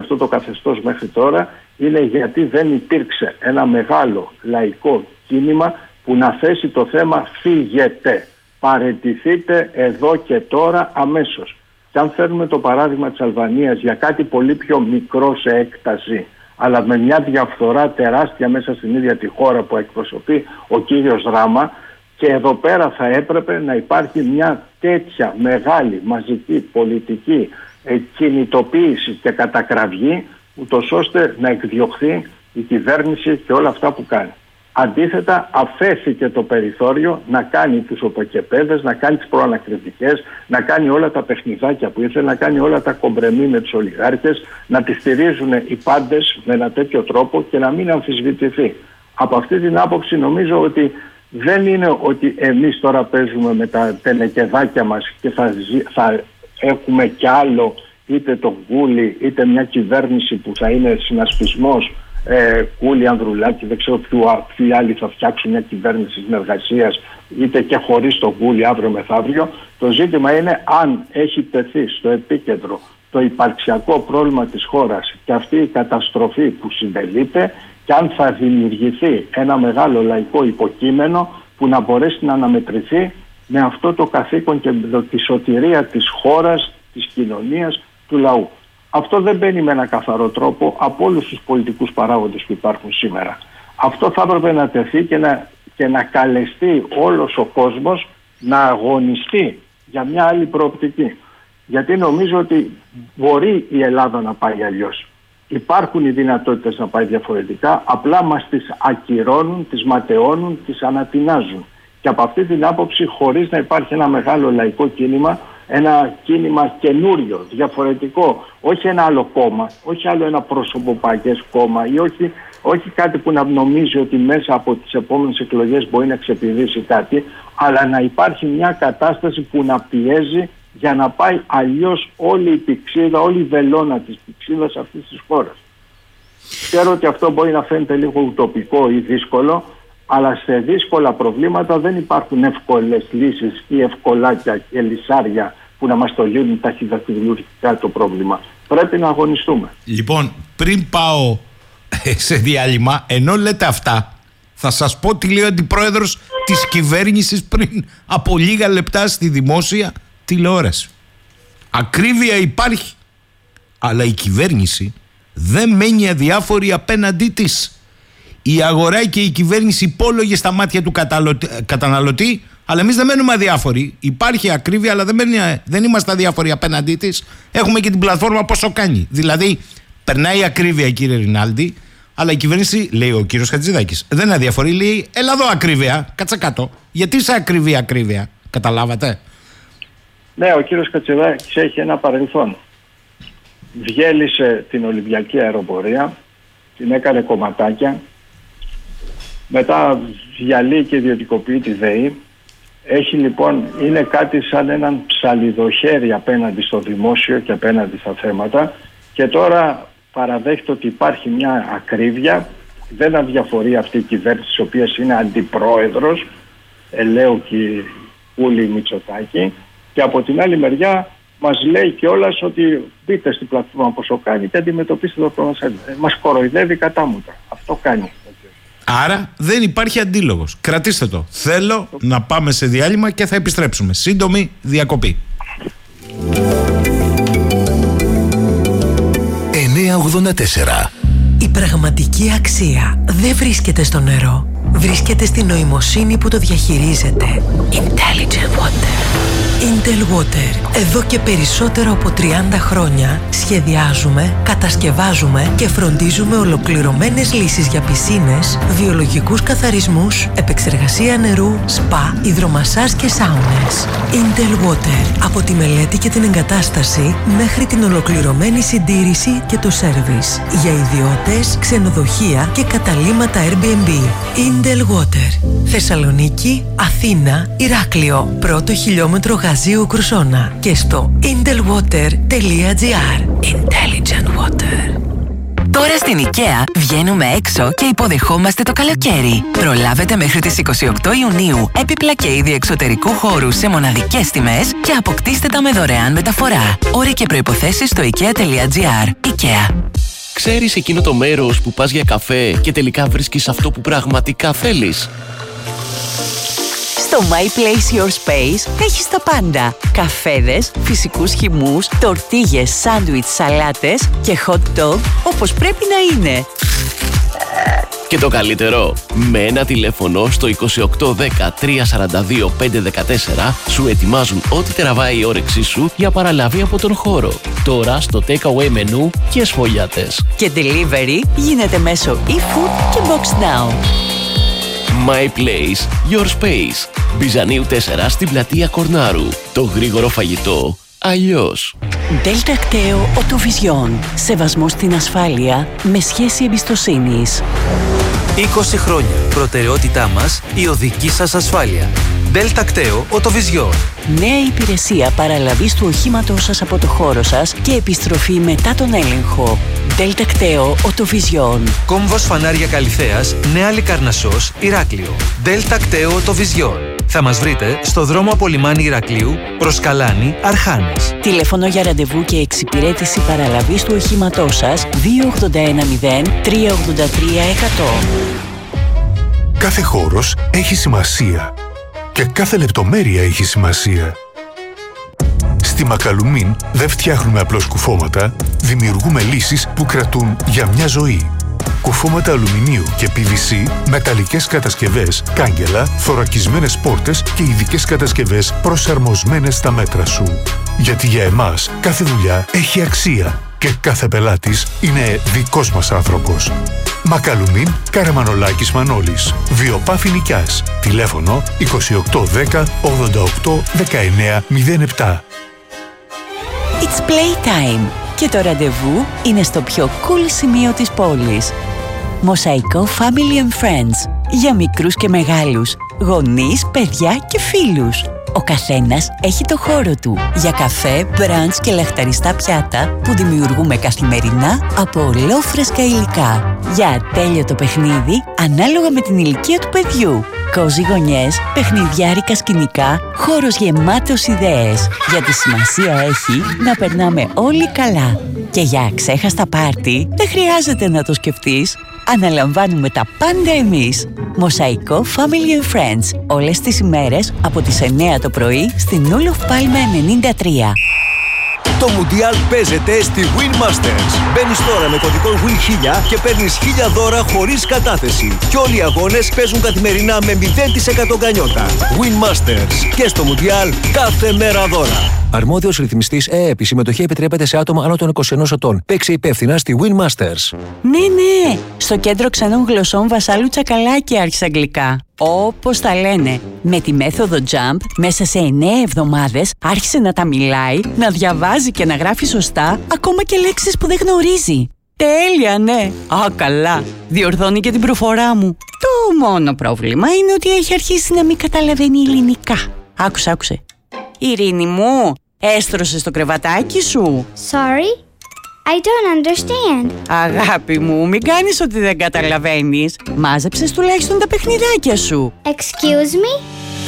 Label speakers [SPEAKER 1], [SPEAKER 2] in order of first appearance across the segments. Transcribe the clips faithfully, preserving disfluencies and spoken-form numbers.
[SPEAKER 1] αυτό το καθεστώς μέχρι τώρα είναι γιατί δεν υπήρξε ένα μεγάλο λαϊκό κίνημα που να θέσει το θέμα φύγετε, παραιτηθείτε εδώ και τώρα αμέσως. Και αν φέρνουμε το παράδειγμα της Αλβανίας για κάτι πολύ πιο μικρό σε έκταση, αλλά με μια διαφθορά τεράστια μέσα στην ίδια τη χώρα που εκπροσωπεί ο κύριος Ράμα, και εδώ πέρα θα έπρεπε να υπάρχει μια τέτοια μεγάλη μαζική πολιτική ε, κινητοποίηση και κατακραυγή, ούτως ώστε να εκδιωχθεί η κυβέρνηση και όλα αυτά που κάνει. Αντίθετα, αφέθηκε το περιθώριο να κάνει τους οπακεπέδες, να κάνει τις προανακριτικές, να κάνει όλα τα παιχνιδάκια που ήθελε, να κάνει όλα τα κομπρεμί με τους ολιγάρχες, να τις στηρίζουν οι πάντες με ένα τέτοιο τρόπο και να μην αμφισβητηθεί. Από αυτή την άποψη νομίζω ότι δεν είναι ότι εμείς τώρα παίζουμε με τα τελεκεδάκια μας και θα, θα έχουμε κι άλλο, είτε τον Κούλι είτε μια κυβέρνηση που θα είναι συνασπισμός ε, Κούλι, Ανδρουλάκη, δεν ξέρω ποιοι άλλοι θα φτιάξουν μια κυβέρνηση συνεργασίας, είτε και χωρίς τον Κούλι αύριο μεθαύριο. Το ζήτημα είναι αν έχει τεθεί στο επίκεντρο το υπαρξιακό πρόβλημα της χώρας και αυτή η καταστροφή που συντελείται, και αν θα δημιουργηθεί ένα μεγάλο λαϊκό υποκείμενο που να μπορέσει να αναμετρηθεί με αυτό το καθήκον και τη σωτηρία της χώρας, της κοινωνίας, του λαού. Αυτό δεν μπαίνει με ένα καθαρό τρόπο από όλους τους πολιτικούς παράγοντες που υπάρχουν σήμερα. Αυτό θα έπρεπε να τεθεί και να, και να καλεστεί όλος ο κόσμος να αγωνιστεί για μια άλλη προοπτική. Γιατί νομίζω ότι μπορεί η Ελλάδα να πάει αλλιώς. Υπάρχουν οι δυνατότητες να πάει διαφορετικά, απλά μας τις ακυρώνουν, τις ματαιώνουν, τις ανατινάζουν. Και από αυτή την άποψη, χωρίς να υπάρχει ένα μεγάλο λαϊκό κίνημα, ένα κίνημα καινούριο, διαφορετικό, όχι ένα άλλο κόμμα, όχι άλλο ένα προσωποπαγές κόμμα ή όχι, όχι κάτι που να νομίζει ότι μέσα από τις επόμενες εκλογές μπορεί να ξεπηδήσει κάτι, αλλά να υπάρχει μια κατάσταση που να πιέζει για να πάει αλλιώς όλη η πυξίδα, όλη η βελόνα της πυξίδας αυτής της χώρας. Ξέρω ότι αυτό μπορεί να φαίνεται λίγο ουτοπικό ή δύσκολο, αλλά σε δύσκολα προβλήματα δεν υπάρχουν εύκολες λύσεις ή ευκολάκια και λυσάρια που να μας το λύνουν ταχυδακτηλουργικά το πρόβλημα. Πρέπει να αγωνιστούμε.
[SPEAKER 2] Λοιπόν, πριν πάω σε διάλειμμα, ενώ λέτε αυτά, θα σας πω τι λέει ο αντιπρόεδρος της κυβέρνησης πριν από λίγα λεπτά στη δημόσια τηλεόραση. Ακρίβεια υπάρχει, αλλά η κυβέρνηση δεν μένει αδιάφορη απέναντί της. Η αγορά και η κυβέρνηση υπόλογε στα μάτια του καταναλωτή, αλλά εμείς δεν μένουμε αδιάφοροι. Υπάρχει ακρίβεια, αλλά δεν, μένει, δεν είμαστε αδιάφοροι απέναντί της. Έχουμε και την πλατφόρμα πόσο κάνει. Δηλαδή, περνάει ακρίβεια, κύριε Ρινάλντι, αλλά η κυβέρνηση, λέει ο κύριος Χατζηδάκης, δεν είναι αδιάφορη. Λέει, έλα εδώ ακρίβεια, κάτσε κάτω. Γιατί σε ακρίβεια, ακρίβεια, καταλάβατε?
[SPEAKER 1] Ναι, ο κύριος Χατζηδάκης έχει ένα παρελθόν. Διέλυσε την Ολυμπιακή Αεροπορία, την έκανε κομματάκια, μετά διαλύει και ιδιωτικοποιεί τη ΔΕΗ. Έχει λοιπόν, είναι κάτι σαν έναν ψαλιδοχέρι απέναντι στο δημόσιο και απέναντι στα θέματα, και τώρα παραδέχεται ότι υπάρχει μια ακρίβεια. Δεν αδιαφορεί αυτή η κυβέρνηση, της οποίας είναι αντιπρόεδρος, Ελέου και Κούλη Μητσοτάκη, και από την άλλη μεριά μας λέει κιόλας ότι μπείτε στην πλατφόρμα πόσο κάνει και αντιμετωπίστε το πρόβλημα. Μας κοροϊδεύει κατάμουτρα. Αυτό κάνει.
[SPEAKER 2] Άρα δεν υπάρχει αντίλογος. Κρατήστε το. Θέλω να πάμε σε διάλειμμα και θα επιστρέψουμε. Σύντομη διακοπή.
[SPEAKER 3] εννιακόσια ογδόντα τέσσερα.
[SPEAKER 4] Η πραγματική αξία δεν βρίσκεται στο νερό. Βρίσκεται στη νοημοσύνη που το διαχειρίζεται. Intelligent Water. Intel Water. Εδώ και περισσότερο από τριάντα χρόνια σχεδιάζουμε, κατασκευάζουμε και φροντίζουμε ολοκληρωμένες λύσεις για πισίνες, βιολογικούς καθαρισμούς, επεξεργασία νερού, σπα, υδρομασάζ και σάουνες. Intel Water. Από τη μελέτη και την εγκατάσταση μέχρι την ολοκληρωμένη συντήρηση και το σέρβις. Για ιδιώτες, ξενοδοχεία και καταλύματα Airbnb. Intel Water. Θεσσαλονίκη, Αθήνα, Ηράκλειο. Πρώτο χιλιόμετρο Γαζίου Κρουσόνα. Και στο intelwater τελεία gr. Intelligent Water.
[SPEAKER 5] Τώρα στην IKEA βγαίνουμε έξω και υποδεχόμαστε το καλοκαίρι. Προλάβετε μέχρι τις είκοσι οκτώ Ιουνίου έπιπλα και είδη εξωτερικού χώρου σε μοναδικές τιμές και αποκτήστε τα με δωρεάν μεταφορά. Όροι και προϋποθέσεις στο ikea τελεία gr. IKEA.
[SPEAKER 6] Ξέρεις εκείνο το μέρος που πας για καφέ και τελικά βρίσκεις αυτό που πραγματικά θέλεις?
[SPEAKER 5] Στο My Place Your Space έχεις τα πάντα. Καφέδες, φυσικούς χυμούς, τορτίγες, σάντουιτς, σαλάτες και hot dog όπως πρέπει να είναι.
[SPEAKER 6] Και το καλύτερο, με ένα τηλέφωνο στο είκοσι οκτώ δέκα τρία σαράντα δύο πέντε δεκατέσσερα σου ετοιμάζουν ό,τι τραβάει η όρεξή σου για παραλαβή από τον χώρο. Τώρα στο takeaway μενού και σφολιάτες.
[SPEAKER 5] Και delivery γίνεται μέσω eFood και Box Now.
[SPEAKER 6] My Place, Your Space. Μπιζανίου τέσσερα στην πλατεία Κορνάρου. Το γρήγορο φαγητό αλλιώς.
[SPEAKER 5] Delta Acteo Autovision. Σεβασμός στην ασφάλεια με σχέση εμπιστοσύνης.
[SPEAKER 7] είκοσι χρόνια. Προτεραιότητά μας η οδική σας ασφάλεια. Delta Acteo Autovision.
[SPEAKER 5] Νέα υπηρεσία παραλαβής του οχήματός σας από το χώρο σας και επιστροφή μετά τον έλεγχο. Delta Acteo Autovision.
[SPEAKER 7] Κόμβος Φανάρια Καλυθέας, Νέα Λικαρνασσός, Ηράκλειο. Delta Acteo Autovision. Θα μας βρείτε στο δρόμο από λιμάνι Ηρακλείου προς Καλάνη, Αρχάνες.
[SPEAKER 5] Τηλέφωνο για ραντεβού και εξυπηρέτηση παραλαβής του οχήματός σας δύο οκτώ ένα μηδέν τρία ογδόντα τρία εκατό.
[SPEAKER 3] Κάθε χώρος έχει σημασία και κάθε λεπτομέρεια έχει σημασία. Στη Μακαλουμίν δεν φτιάχνουμε απλώς κουφώματα, δημιουργούμε λύσεις που κρατούν για μια ζωή. Κουφώματα αλουμινίου και πι βι σι, μεταλλικές κατασκευές, κάγκελα, θωρακισμένες πόρτες και ειδικές κατασκευές προσαρμοσμένες στα μέτρα σου. Γιατί για εμάς κάθε δουλειά έχει αξία και κάθε πελάτης είναι δικός μας άνθρωπος. Μακαλουμίν, Καραμανολάκης Μανώλης. Βιοπάφη Νικιάς. Τηλέφωνο είκοσι οκτώ δέκα ογδόντα οκτώ δεκαεννέα μηδέν επτά.
[SPEAKER 5] It's playtime και το ραντεβού είναι στο πιο cool σημείο της πόλης. Μοσαϊκό Family and Friends. Για μικρούς και μεγάλους, γονείς, παιδιά και φίλους. Ο καθένας έχει το χώρο του για καφέ, μπραντς και λαχταριστά πιάτα που δημιουργούμε καθημερινά από ολόφρεσκα υλικά. Για ατέλειωτο παιχνίδι ανάλογα με την ηλικία του παιδιού. Κόζι γωνιές, παιχνιδιάρικα σκηνικά, χώρος γεμάτος ιδέες. Γιατί σημασία έχει να περνάμε όλοι καλά. Και για αξέχαστα πάρτι δεν χρειάζεται να το σκεφτείς. Αναλαμβάνουμε τα πάντα εμείς. Μοσαϊκό Family and Friends. Όλες τις ημέρες από τις εννέα το πρωί στην Ούλοφ Πάλμε ενενήντα τρία.
[SPEAKER 8] Το Μουντιάλ παίζεται στη Win Masters. Μπαίνεις τώρα με κωδικό Win χίλια και παίρνεις χίλια δώρα χωρίς κατάθεση. Και όλοι οι αγώνες παίζουν καθημερινά με μηδέν τοις εκατό γκανιότα. Win Masters. Και στο Μουντιάλ κάθε μέρα δώρα.
[SPEAKER 9] Αρμόδιος ρυθμιστής ΕΕΠ. Η συμμετοχή επιτρέπεται σε άτομα άνω των είκοσι ενός ετών. Παίξε υπεύθυνα στη Win Masters.
[SPEAKER 5] Ναι, ναι. Στο κέντρο ξενών γλωσσών Βασάλου Τσακαλάκη άρχισε αγγλικά. Όπως τα λένε. Με τη μέθοδο Jump, μέσα σε εννέα εβδομάδες άρχισε να τα μιλάει, να διαβάζει και να γράφει σωστά, ακόμα και λέξεις που δεν γνωρίζει. Τέλεια, ναι. Α, καλά. Διορθώνει και την προφορά μου. Το μόνο πρόβλημα είναι ότι έχει αρχίσει να μην καταλαβαίνει ελληνικά. Άκουσε, άκουσε. Ειρήνη μου, έστρωσες το κρεβατάκι σου.
[SPEAKER 10] Sorry, I don't understand.
[SPEAKER 5] Αγάπη μου, μην κάνεις ότι δεν καταλαβαίνεις. Μάζεψες τουλάχιστον τα παιχνιδάκια σου.
[SPEAKER 10] Excuse me?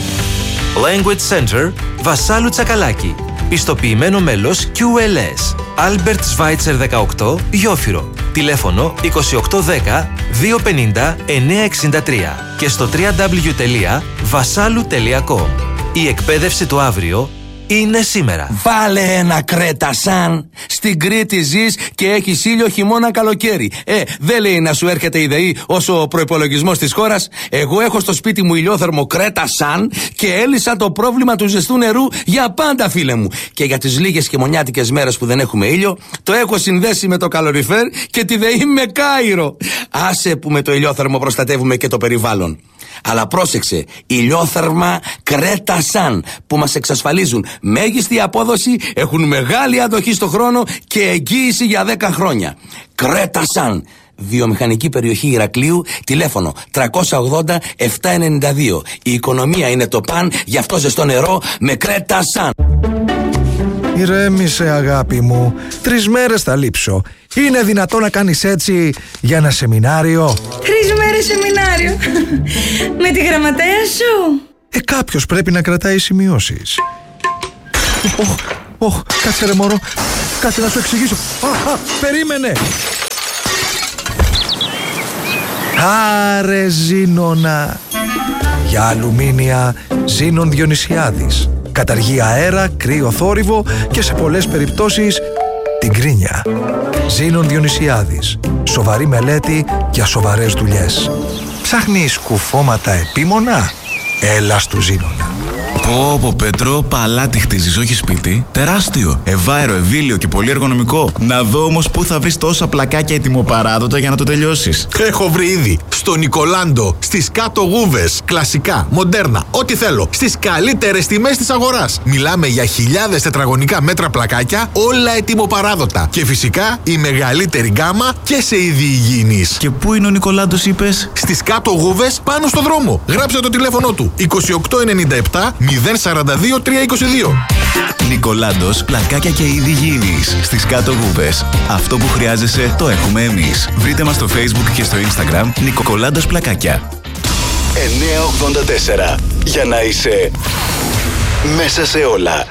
[SPEAKER 7] Language Center, Βασάλου Τσακαλάκη. Πιστοποιημένο μέλος κιου ελ ες. Albert Schweitzer δεκαοκτώ, Γιόφυρο. Τηλέφωνο είκοσι οκτώ δέκα δύο πενήντα εννέα εξήντα τρία και στο double-u double-u double-u τελεία βασάλου τελεία κομ. Η εκπαίδευση του αύριο είναι σήμερα.
[SPEAKER 11] Βάλε ένα Κρέτα Σαν. Στην Κρήτη ζεις και έχεις ήλιο χειμώνα καλοκαίρι. Ε, δεν λέει να σου έρχεται η ΔΕΗ όσο ο προϋπολογισμός της χώρας. Εγώ έχω στο σπίτι μου ηλιόθερμο Κρέτα Σαν και έλυσα το πρόβλημα του ζεστού νερού για πάντα, φίλε μου. Και για τις λίγες χειμωνιάτικες μέρες που δεν έχουμε ήλιο, το έχω συνδέσει με το καλοριφέρ και τη ΔΕΗ με Κάιρο. Άσε που με το ηλιόθερμο προστατεύουμε και το περιβάλλον. Αλλά πρόσεξε, ηλιόθερμα Κρέτα Σαν που μας εξασφαλίζουν μέγιστη απόδοση, έχουν μεγάλη αντοχή στο χρόνο και εγγύηση για δέκα χρόνια. Κρέτα Σαν, βιομηχανική περιοχή Ηρακλείου, τηλέφωνο τριακόσια ογδόντα επτακόσια ενενήντα δύο. Η οικονομία είναι το παν, γι' αυτό ζεστό νερό με Κρέτα Σαν.
[SPEAKER 12] Ηρέμησε, αγάπη μου, τρεις μέρες θα λείψω. Είναι δυνατό να κάνεις έτσι για ένα σεμινάριο?
[SPEAKER 13] Τρεις μέρες σεμινάριο με τη γραμματέα σου?
[SPEAKER 12] Ε, κάποιος πρέπει να κρατάει σημειώσεις. Ωχ, ωχ, κάτσε ρε μωρό, κάτσε να σου εξηγήσω. Α, α, περίμενε. Άρε Ζήνονα. Για αλουμίνια Ζήνων Διονυσιάδης. Καταργεί αέρα, κρύο θόρυβο και σε πολλές περιπτώσεις την κρίνια. Ζήνων Διονυσιάδης. Σοβαρή μελέτη για σοβαρές δουλειές. Ψάχνεις κουφώματα επίμονα? Έλα στου Ζήνονα.
[SPEAKER 14] Πω πω Πέτρο, παλάτι χτίζεις, όχι σπίτι. Τεράστιο, ευάερο, ευήλιο και πολύ εργονομικό. Να δω όμως πού θα βρεις τόσα πλακάκια ετοιμοπαράδοτα για να το τελειώσεις.
[SPEAKER 15] Έχω βρει ήδη στο Νικολάντο, στις κάτω γούβες. Κλασικά, μοντέρνα, ό,τι θέλω. Στις καλύτερες τιμές της αγοράς. Μιλάμε για χιλιάδες τετραγωνικά μέτρα πλακάκια, όλα ετοιμοπαράδοτα. Και φυσικά η μεγαλύτερη γκάμα και σε είδη υγιεινής.
[SPEAKER 14] Και πού είναι ο Νικολάντος, είπες?
[SPEAKER 15] Στις κάτω γούβες, πάνω στο δρόμο. Γράψε το τηλέφωνο του είκοσι οκτώ ενενήντα επτά μηδέν σαράντα δύο τριακόσια είκοσι δύο.
[SPEAKER 14] Νικολάντος, πλακάκια και είδη υγιεινής. Στις κάτω γούβες. Αυτό που χρειάζεσαι το έχουμε εμείς. Βρείτε μας στο Facebook και στο Instagram Νικολάντος Πλακάκια.
[SPEAKER 16] εννιακόσια ογδόντα τέσσερα. Για να είσαι μέσα σε όλα.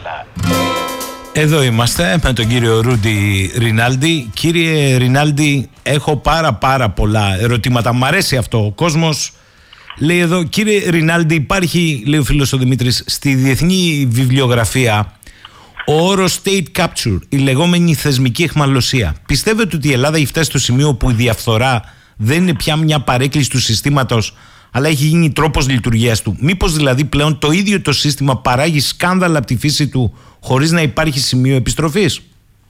[SPEAKER 2] Εδώ είμαστε με τον κύριο Ρούντι Ρινάλντι. Κύριε Ρινάλντι, έχω πάρα πάρα πολλά ερωτήματα. Μ' αρέσει αυτό. Ο κόσμος λέει εδώ, κύριε Ρινάλντι, υπάρχει, λέει ο φίλος ο Δημήτρης, στη διεθνή βιβλιογραφία ο όρος state capture, η λεγόμενη θεσμική αιχμαλωσία. Πιστεύετε ότι η Ελλάδα έχει φτάσει στο σημείο που η διαφθορά δεν είναι πια μια παρέκκληση του συστήματος, αλλά έχει γίνει τρόπος λειτουργίας του? Μήπως δηλαδή πλέον το ίδιο το σύστημα παράγει σκάνδαλα από τη φύση του χωρίς να υπάρχει σημείο επιστροφής?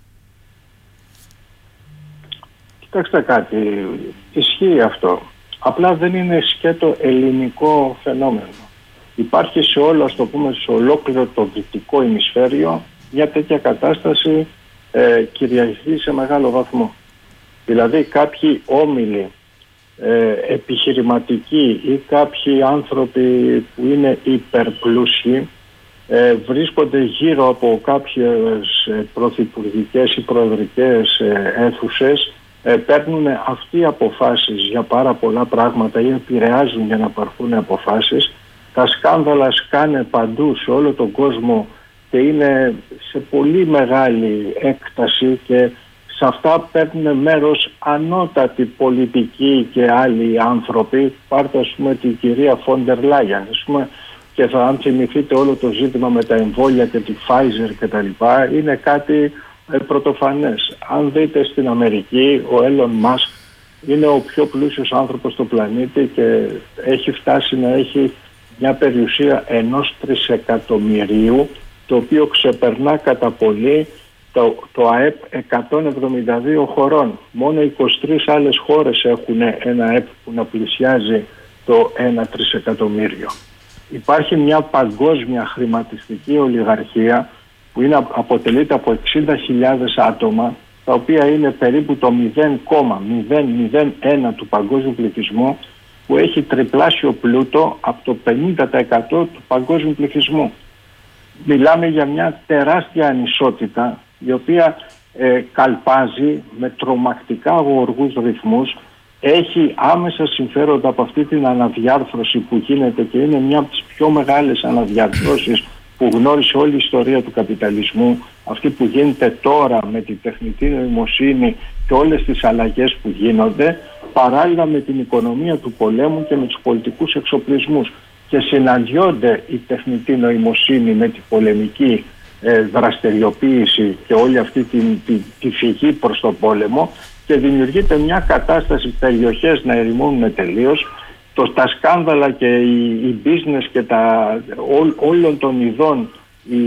[SPEAKER 1] Κοιτάξτε κάτι, ισχύει αυτό. Απλά δεν είναι σκέτο ελληνικό φαινόμενο. Υπάρχει σε όλο, ας το πούμε, σε ολόκληρο το δυτικό ημισφαίριο μια τέτοια κατάσταση ε, κυριαρχεί σε μεγάλο βαθμό. Δηλαδή κάποιοι όμιλοι ε, επιχειρηματικοί ή κάποιοι άνθρωποι που είναι υπερπλούσιοι ε, βρίσκονται γύρω από κάποιες ε, πρωθυπουργικές ή προεδρικές ε, αίθουσες, ε, παίρνουν αυτοί αποφάσεις για πάρα πολλά πράγματα ή επηρεάζουν για να πάρθουν αποφάσεις. Τα σκάνδαλα σκάνε παντού σε όλο τον κόσμο και είναι σε πολύ μεγάλη έκταση και σε αυτά παίρνουν μέρος ανώτατοι πολιτικοί και άλλοι άνθρωποι. Πάρτε, ας πούμε, την κυρία Φόντερ Λάγιαν, ας πούμε, και θα, αν θυμηθείτε όλο το ζήτημα με τα εμβόλια και τη Pfizer και τα λοιπά, είναι κάτι ε, πρωτοφανές. Αν δείτε στην Αμερική, ο Έλλον Μάσκ είναι ο πιο πλούσιος άνθρωπος στο πλανήτη και έχει φτάσει να έχει μια περιουσία ενός τρισεκατομμυρίου, το οποίο ξεπερνά κατά πολύ το, το ΑΕΠ εκατόν εβδομήντα δύο χωρών. Μόνο είκοσι τρεις άλλες χώρες έχουν ένα ΑΕΠ που να πλησιάζει το ένα τρισεκατομμύριο. Υπάρχει μια παγκόσμια χρηματιστική ολιγαρχία που είναι, αποτελείται από εξήντα χιλιάδες άτομα, τα οποία είναι περίπου το μηδέν κόμμα μηδέν μηδέν ένα του παγκόσμιου πληθυσμού, που έχει τριπλάσιο πλούτο από το πενήντα τοις εκατό του παγκόσμιου πληθυσμού. Μιλάμε για μια τεράστια ανισότητα, η οποία ε, καλπάζει με τρομακτικά γοργούς ρυθμούς, έχει άμεσα συμφέροντα από αυτή την αναδιάρθρωση που γίνεται και είναι μια από τις πιο μεγάλες αναδιαρθρώσεις που γνώρισε όλη η ιστορία του καπιταλισμού, αυτή που γίνεται τώρα με την τεχνητή νοημοσύνη και όλες τις αλλαγές που γίνονται, παράλληλα με την οικονομία του πολέμου και με τους πολιτικούς εξοπλισμούς. Και συναντιόνται η τεχνητή νοημοσύνη με την πολεμική ε, δραστηριοποίηση και όλη αυτή τη, τη, τη φυγή προς τον πόλεμο, και δημιουργείται μια κατάσταση, περιοχές να ερημώνουν τελείως, το, τα σκάνδαλα και οι, οι business και τα, ό, όλων των ειδών οι,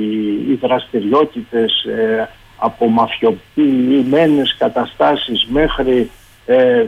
[SPEAKER 1] οι δραστηριότητες ε, από μαφιοποιημένες καταστάσεις μέχρι ε,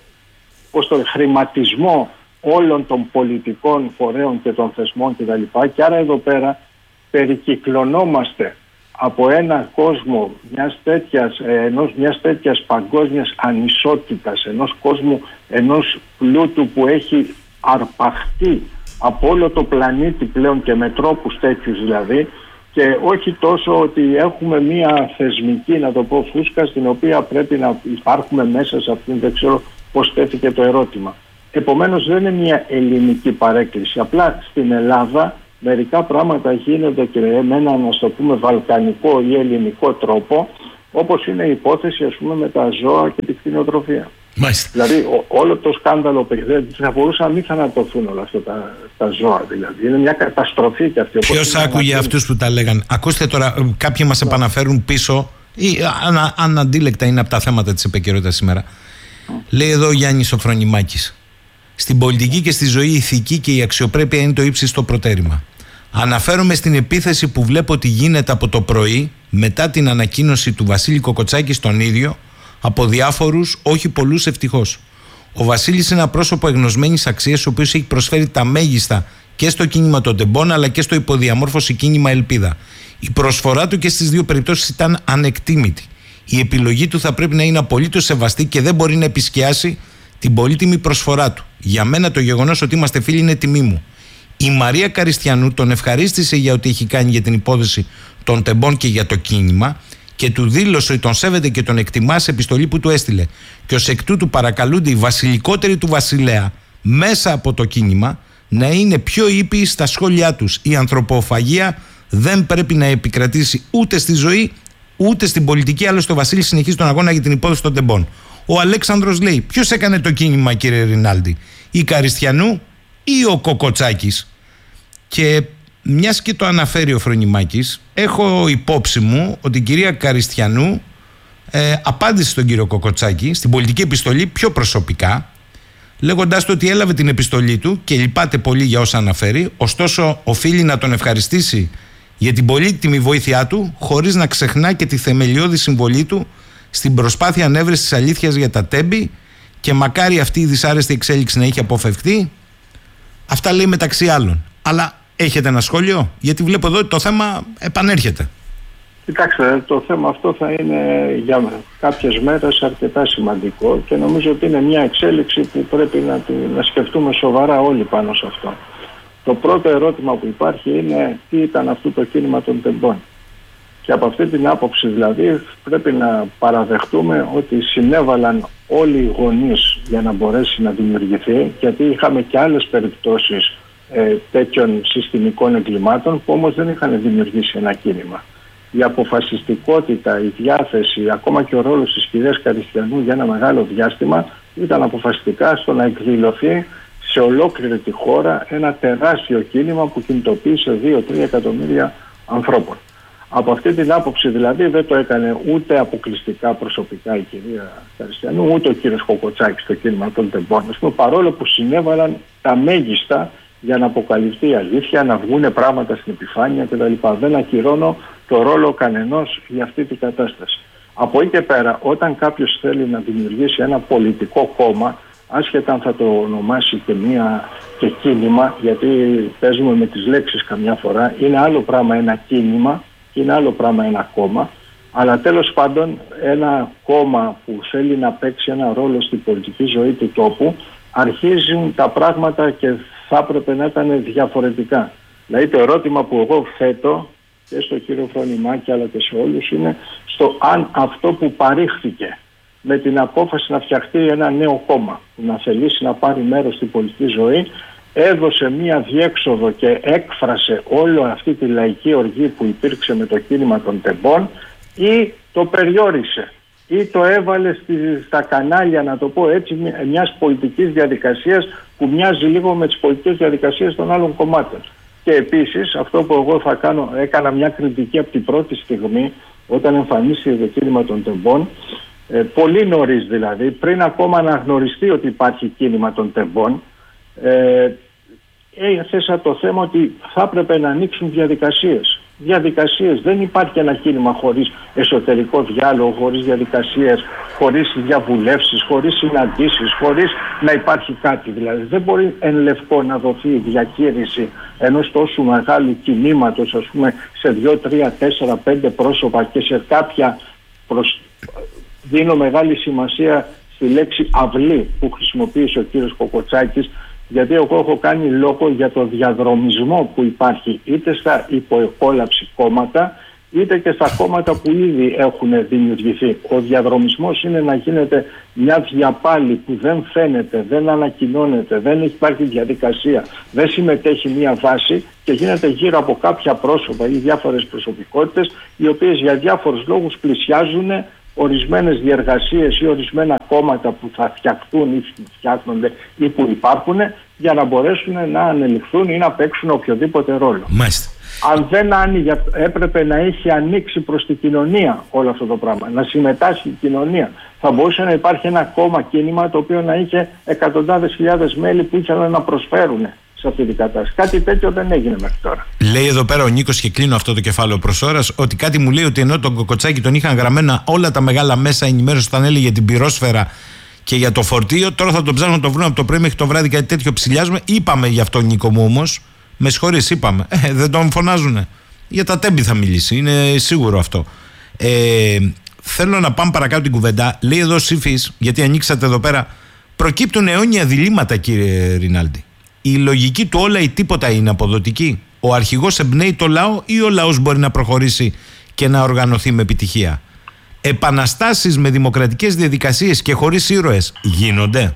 [SPEAKER 1] ως τον χρηματισμό όλων των πολιτικών φορέων και των θεσμών κτλ. Και άρα εδώ πέρα περικυκλωνόμαστε από ένα κόσμο μιας τέτοιας, ενός, μιας τέτοιας παγκόσμιας ανισότητας, ενός κόσμου, ενός πλούτου που έχει αρπαχτεί από όλο το πλανήτη πλέον και με τρόπους τέτοιους δηλαδή, και όχι τόσο ότι έχουμε μια θεσμική, να το πω, φούσκα στην οποία πρέπει να υπάρχουμε μέσα σε αυτήν, δεν ξέρω πώς τέθηκε το ερώτημα. Επομένως δεν είναι μια ελληνική παρέκκληση, απλά στην Ελλάδα μερικά πράγματα γίνονται και με έναν, ας το πούμε, βαλκανικό ή ελληνικό τρόπο, όπως είναι η υπόθεση, ας πούμε, με τα ζώα και την κτηνοτροφία.
[SPEAKER 2] Μάλιστα.
[SPEAKER 1] Δηλαδή ο, όλο το σκάνδαλο παιδί θα μπορούσαν να μην θανατωθούν όλα αυτά τα, τα ζώα. Δηλαδή είναι μια καταστροφή και αυτή.
[SPEAKER 2] Ποιος άκουγε αυτούς που τα λέγαν? Ακούστε τώρα, κάποιοι μας επαναφέρουν πίσω ή ανα, αναντίλεκτα είναι από τα θέματα της επικαιρότητας σήμερα. Mm. Λέει εδώ ο Γιάννης ο Φρονιμάκης: στην πολιτική και στη ζωή η ηθική και η αξιοπρέπεια είναι το ύψιστο προτέρημα. Αναφέρομαι στην επίθεση που βλέπω ότι γίνεται από το πρωί μετά την ανακοίνωση του Βασίλη Κοκοτσάκη στον ίδιο, από διάφορους, όχι πολλούς ευτυχώς. Ο Βασίλης είναι ένα πρόσωπο εγνωσμένης αξίας, ο οποίος έχει προσφέρει τα μέγιστα και στο κίνημα των τεμπών αλλά και στο υποδιαμόρφωση κίνημα Ελπίδα. Η προσφορά του και στις δύο περιπτώσεις ήταν ανεκτήμητη. Η επιλογή του θα πρέπει να είναι απολύτως σεβαστή και δεν μπορεί να επισκιάσει την πολύτιμη προσφορά του. Για μένα το γεγονός ότι είμαστε φίλοι είναι τιμή μου. Η Μαρία Καριστιανού τον ευχαρίστησε για ό,τι έχει κάνει για την υπόθεση των τεμπών και για το κίνημα και του δήλωσε ότι τον σέβεται και τον εκτιμά σε επιστολή που του έστειλε. Και ως εκ τούτου παρακαλούνται οι βασιλικότεροι του βασιλέα μέσα από το κίνημα να είναι πιο ήπιοι στα σχόλιά τους. Η ανθρωποφαγία δεν πρέπει να επικρατήσει ούτε στη ζωή ούτε στην πολιτική. Άλλωστε ο Βασίλης συνεχίζει τον αγώνα για την υπόθεση των τεμπών. Ο Αλέξανδρος λέει: ποιος έκανε το κίνημα, κύριε Ρινάλντι, η Καριστιανού ή ο Κοκοτσάκης? Και μιας και το αναφέρει ο Φρονιμάκης, έχω υπόψη μου ότι η κυρία Καριστιανού ε, απάντησε στον κύριο Κοκοτσάκη στην πολιτική επιστολή πιο προσωπικά, λέγοντας του ότι έλαβε την επιστολή του και λυπάται πολύ για όσα αναφέρει, ωστόσο οφείλει να τον ευχαριστήσει για την πολύτιμη βοήθειά του, χωρίς να ξεχνά και τη θεμελιώδη συμβολή του στην προσπάθεια ανέβρεσης της αλήθειας για τα τέμπη, και μακάρι αυτή η δυσάρεστη εξέλιξη να έχει αποφευχθεί. Αυτά λέει μεταξύ άλλων. Αλλά έχετε ένα σχόλιο? Γιατί βλέπω εδώ ότι το θέμα επανέρχεται.
[SPEAKER 1] Κοιτάξτε, το θέμα αυτό θα είναι για κάποιες μέρες αρκετά σημαντικό και νομίζω ότι είναι μια εξέλιξη που πρέπει να, να σκεφτούμε σοβαρά όλοι πάνω σε αυτό. Το πρώτο ερώτημα που υπάρχει είναι τι ήταν αυτό το κίνημα των τεμπών. Και από αυτή την άποψη δηλαδή πρέπει να παραδεχτούμε ότι συνέβαλαν όλοι οι γονείς για να μπορέσει να δημιουργηθεί, γιατί είχαμε και άλλες περιπτώσεις ε, τέτοιων συστημικών εγκλημάτων που όμως δεν είχαν δημιουργήσει ένα κίνημα. Η αποφασιστικότητα, η διάθεση, ακόμα και ο ρόλος της κυρίας Καριστιανού για ένα μεγάλο διάστημα ήταν αποφασιστικά στο να εκδηλωθεί σε ολόκληρη τη χώρα ένα τεράστιο κίνημα που κινητοποίησε δύο με τρία εκατομμύρια ανθρώπων. Από αυτή την άποψη δηλαδή δεν το έκανε ούτε αποκλειστικά προσωπικά η κυρία Καριστιανού, ούτε ο κύριος Κοκοτσάκης στο κίνημα των τεμπών, παρόλο που συνέβαλαν τα μέγιστα για να αποκαλυφθεί η αλήθεια, να βγουν πράγματα στην επιφάνεια κτλ. Δεν ακυρώνω το ρόλο κανενός για αυτή την κατάσταση. Από εκεί και πέρα, όταν κάποιος θέλει να δημιουργήσει ένα πολιτικό κόμμα, άσχετα αν θα το ονομάσει και, μία, και κίνημα, γιατί παίζουμε με τις λέξεις καμιά φορά, είναι άλλο πράγμα ένα κίνημα και είναι άλλο πράγμα ένα κόμμα, αλλά τέλος πάντων ένα κόμμα που θέλει να παίξει ένα ρόλο στην πολιτική ζωή του τόπου, αρχίζουν τα πράγματα και θα έπρεπε να ήταν διαφορετικά. Δηλαδή το ερώτημα που εγώ θέτω και στον κύριο Φρονιμάκη αλλά και σε όλους είναι στο αν αυτό που παρήχθηκε με την απόφαση να φτιαχτεί ένα νέο κόμμα που να θελήσει να πάρει μέρος στην πολιτική ζωή έδωσε μία διέξοδο και έκφρασε όλη αυτή τη λαϊκή οργή που υπήρξε με το κίνημα των τεμπών ή το περιόρισε ή το έβαλε στη, στα κανάλια, να το πω έτσι, μιας πολιτικής διαδικασίας που μοιάζει λίγο με τις πολιτικές διαδικασίες των άλλων κομμάτων. Και επίσης αυτό που εγώ θα κάνω, έκανα μια κριτική από την πρώτη στιγμή όταν εμφανίστηκε το κίνημα των τεμπών, ε, πολύ νωρίς δηλαδή, πριν ακόμα αναγνωριστεί ότι υπάρχει κίνημα των τεμπών, ε, έθεσα το θέμα ότι θα έπρεπε να ανοίξουν διαδικασίες. Διαδικασίες. Δεν υπάρχει ένα κίνημα χωρίς εσωτερικό διάλογο, χωρίς διαδικασίες, χωρίς διαβουλεύσεις, χωρίς συναντήσεις, χωρίς να υπάρχει κάτι. Δηλαδή δεν μπορεί εν λευκό να δοθεί η διακήρυξη ενός τόσο μεγάλου κινήματος, ας πούμε, σε δύο, τρία, τέσσερα, πέντε πρόσωπα και σε κάποια προς... δίνω μεγάλη σημασία στη λέξη αυλή που χρησιμοποίησε ο κύριος Κοκοτσάκης, γιατί εγώ έχω κάνει λόγο για το διαδρομισμό που υπάρχει είτε στα υποεκόλαψη κόμματα είτε και στα κόμματα που ήδη έχουν δημιουργηθεί. Ο διαδρομισμός είναι να γίνεται μια διαπάλη που δεν φαίνεται, δεν ανακοινώνεται, δεν υπάρχει διαδικασία, δεν συμμετέχει μια βάση και γίνεται γύρω από κάποια πρόσωπα ή διάφορες προσωπικότητες οι οποίες για διάφορους λόγους πλησιάζουν ορισμένες διεργασίες ή ορισμένα κόμματα που θα φτιαχτούν ή φτιάχνονται ή που υπάρχουν, για να μπορέσουν να ανελιχθούν ή να παίξουν οποιοδήποτε ρόλο.
[SPEAKER 2] Μάλιστα.
[SPEAKER 1] Αν δεν άνοιγε, έπρεπε να έχει ανοίξει προς την κοινωνία όλο αυτό το πράγμα, να συμμετάσχει η κοινωνία. Θα μπορούσε να υπάρχει ένα κόμμα, κίνημα, το οποίο να είχε εκατοντάδες χιλιάδες μέλη που ήθελαν να προσφέρουν σε αυτή την κατάσταση. Κάτι τέτοιο δεν έγινε μέχρι τώρα.
[SPEAKER 2] Λέει εδώ πέρα ο Νίκος, και κλείνω αυτό το κεφάλαιο προς ώρας, ότι κάτι μου λέει ότι ενώ τον Κοκοτσάκη τον είχαν γραμμένα όλα τα μεγάλα μέσα ενημέρωση όταν έλεγε την πυρόσφαιρα και για το φορτίο, τώρα θα τον ψάχνουν να το βρουν από το πρωί μέχρι το βράδυ, κάτι τέτοιο ψηλιάζουμε. Είπαμε γι' αυτό, Νίκο μου, όμως. Με συγχωρείς, είπαμε. Ε, δεν τον φωνάζουνε. Για τα τέμπη θα μιλήσει, είναι σίγουρο αυτό. Ε, θέλω να πάμε παρακάτω την κουβέντα. Λέει εδώ ο Σύφης, γιατί ανοίξατε εδώ πέρα, προκύπτουν αιώνια διλήμματα, κύριε Ρινάλντι. Η λογική του όλα ή τίποτα είναι αποδοτική. Ο αρχηγός εμπνέει το λαό ή ο λαός μπορεί να προχωρήσει και να οργανωθεί με επιτυχία? Επαναστάσεις με δημοκρατικές διαδικασίες και χωρίς ήρωες γίνονται?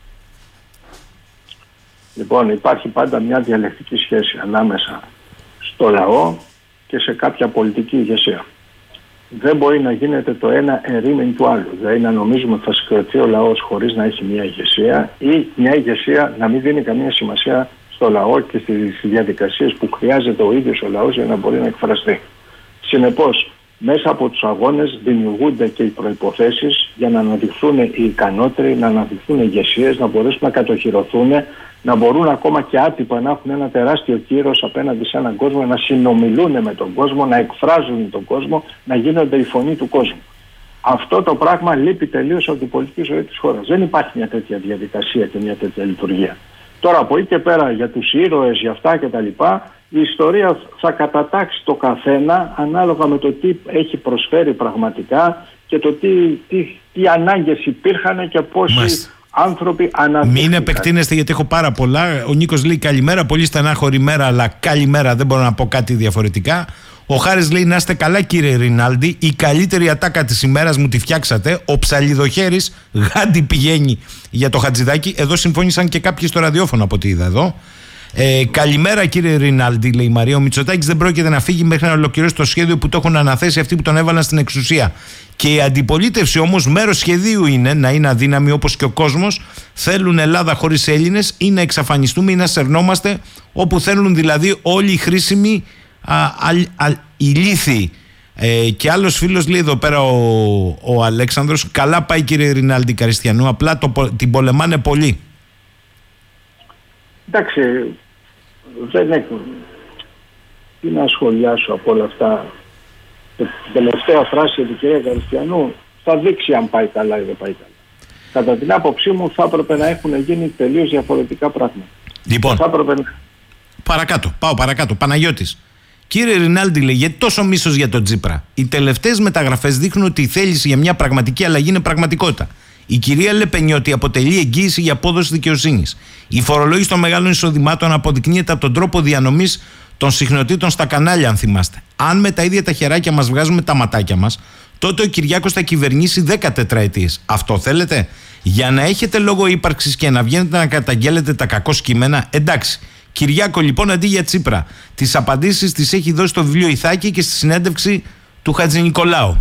[SPEAKER 1] Λοιπόν, υπάρχει πάντα μια διαλεκτική σχέση ανάμεσα στο λαό και σε κάποια πολιτική ηγεσία. Δεν μπορεί να γίνεται το ένα ερήμην του άλλου. Δηλαδή να νομίζουμε ότι θα συγκρατεί ο λαός χωρίς να έχει μια ηγεσία, ή μια ηγεσία να μην δίνει καμία σημασία στο λαό και στις διαδικασίες που χρειάζεται ο ίδιος ο λαός για να μπορεί να εκφραστεί. Συνεπώς, μέσα από τους αγώνες δημιουργούνται και οι προϋποθέσεις για να αναδειχθούν οι ικανότεροι, να αναδειχθούν οι ηγεσίες, να μπορέσουν να κατοχυρωθούν, να μπορούν ακόμα και άτυπα να έχουν ένα τεράστιο κύρος απέναντι σε έναν κόσμο, να συνομιλούν με τον κόσμο, να εκφράζουν τον κόσμο, να γίνονται η φωνή του κόσμου. Αυτό το πράγμα λείπει τελείως από την πολιτική ζωή της χώρας. Δεν υπάρχει μια τέτοια διαδικασία και μια τέτοια λειτουργία. Τώρα από εκεί και πέρα για τους ήρωες, για αυτά κτλ. Η ιστορία θα κατατάξει το καθένα ανάλογα με το τι έχει προσφέρει πραγματικά και το τι, τι, τι ανάγκες υπήρχαν και πόσοι Μάλιστα. άνθρωποι αναδείχθηκαν.
[SPEAKER 2] Μην επεκτείνεστε, γιατί έχω πάρα πολλά. Ο Νίκος λέει καλημέρα, πολύ στενάχωρη μέρα, αλλά καλημέρα, δεν μπορώ να πω κάτι διαφορετικά. Ο Χάρης λέει να είστε καλά, κύριε Ρινάλντι. Η καλύτερη ατάκα της ημέρας μου τη φτιάξατε. Ο Ψαλιδοχέρης γάντι πηγαίνει για το Χατζηδάκι. Εδώ συμφώνησαν και κάποιοι στο ραδιόφωνο από ό,τι είδα εδώ. Ε, καλημέρα, κύριε Ρινάλντι, λέει η Μαρία. Ο Μητσοτάκης δεν πρόκειται να φύγει μέχρι να ολοκληρώσει το σχέδιο που το έχουν αναθέσει αυτοί που τον έβαλαν στην εξουσία. Και η αντιπολίτευση όμως μέρος σχεδίου είναι να είναι αδύναμη όπως και ο κόσμος. Θέλουν Ελλάδα χωρίς Έλληνες ή να εξαφανιστούμε ή να σερνόμαστε, όπου θέλουν δηλαδή όλοι οι χρήσιμοι α, α, α, ηλίθιοι. Ε, και άλλος φίλος λέει εδώ πέρα ο, ο Αλέξανδρος, καλά πάει κύριε Ρινάλντι Καριστιανού, απλά το, την πολεμάνε πολύ.
[SPEAKER 1] Εντάξει, δεν έχω τι να σχολιάσω από όλα αυτά. Την τελευταία φράση του κυρία Καριστιανού θα δείξει αν πάει καλά ή δεν πάει καλά. Κατά την άποψή μου θα έπρεπε να έχουν γίνει τελείως διαφορετικά πράγματα.
[SPEAKER 2] Λοιπόν,
[SPEAKER 1] θα έπρεπε...
[SPEAKER 2] παρακάτω, πάω παρακάτω. Παναγιώτης. Κύριε Ρινάλντι, λέει, γιατί τόσο μίσος για τον Τσίπρα? Οι τελευταίες μεταγραφές δείχνουν ότι η θέληση για μια πραγματική αλλαγή είναι πραγματικότητα. Η κυρία Λεπενιώτη αποτελεί εγγύηση για απόδοση δικαιοσύνης. Η φορολόγηση των μεγάλων εισοδημάτων αποδεικνύεται από τον τρόπο διανομής των συχνοτήτων στα κανάλια, αν θυμάστε. Αν με τα ίδια τα χεράκια μας βγάζουμε τα ματάκια μας, τότε ο Κυριάκος θα κυβερνήσει δέκα τετραετίες. Αυτό θέλετε? Για να έχετε λόγο ύπαρξης και να βγαίνετε να καταγγέλλετε τα κακό κείμενα, εντάξει. Κυριάκο, λοιπόν, αντί για Τσίπρα, τις απαντήσεις τις έχει δώσει στο βιβλίο Ιθάκη και στη συνέντευξη του Χατζηνικολάου.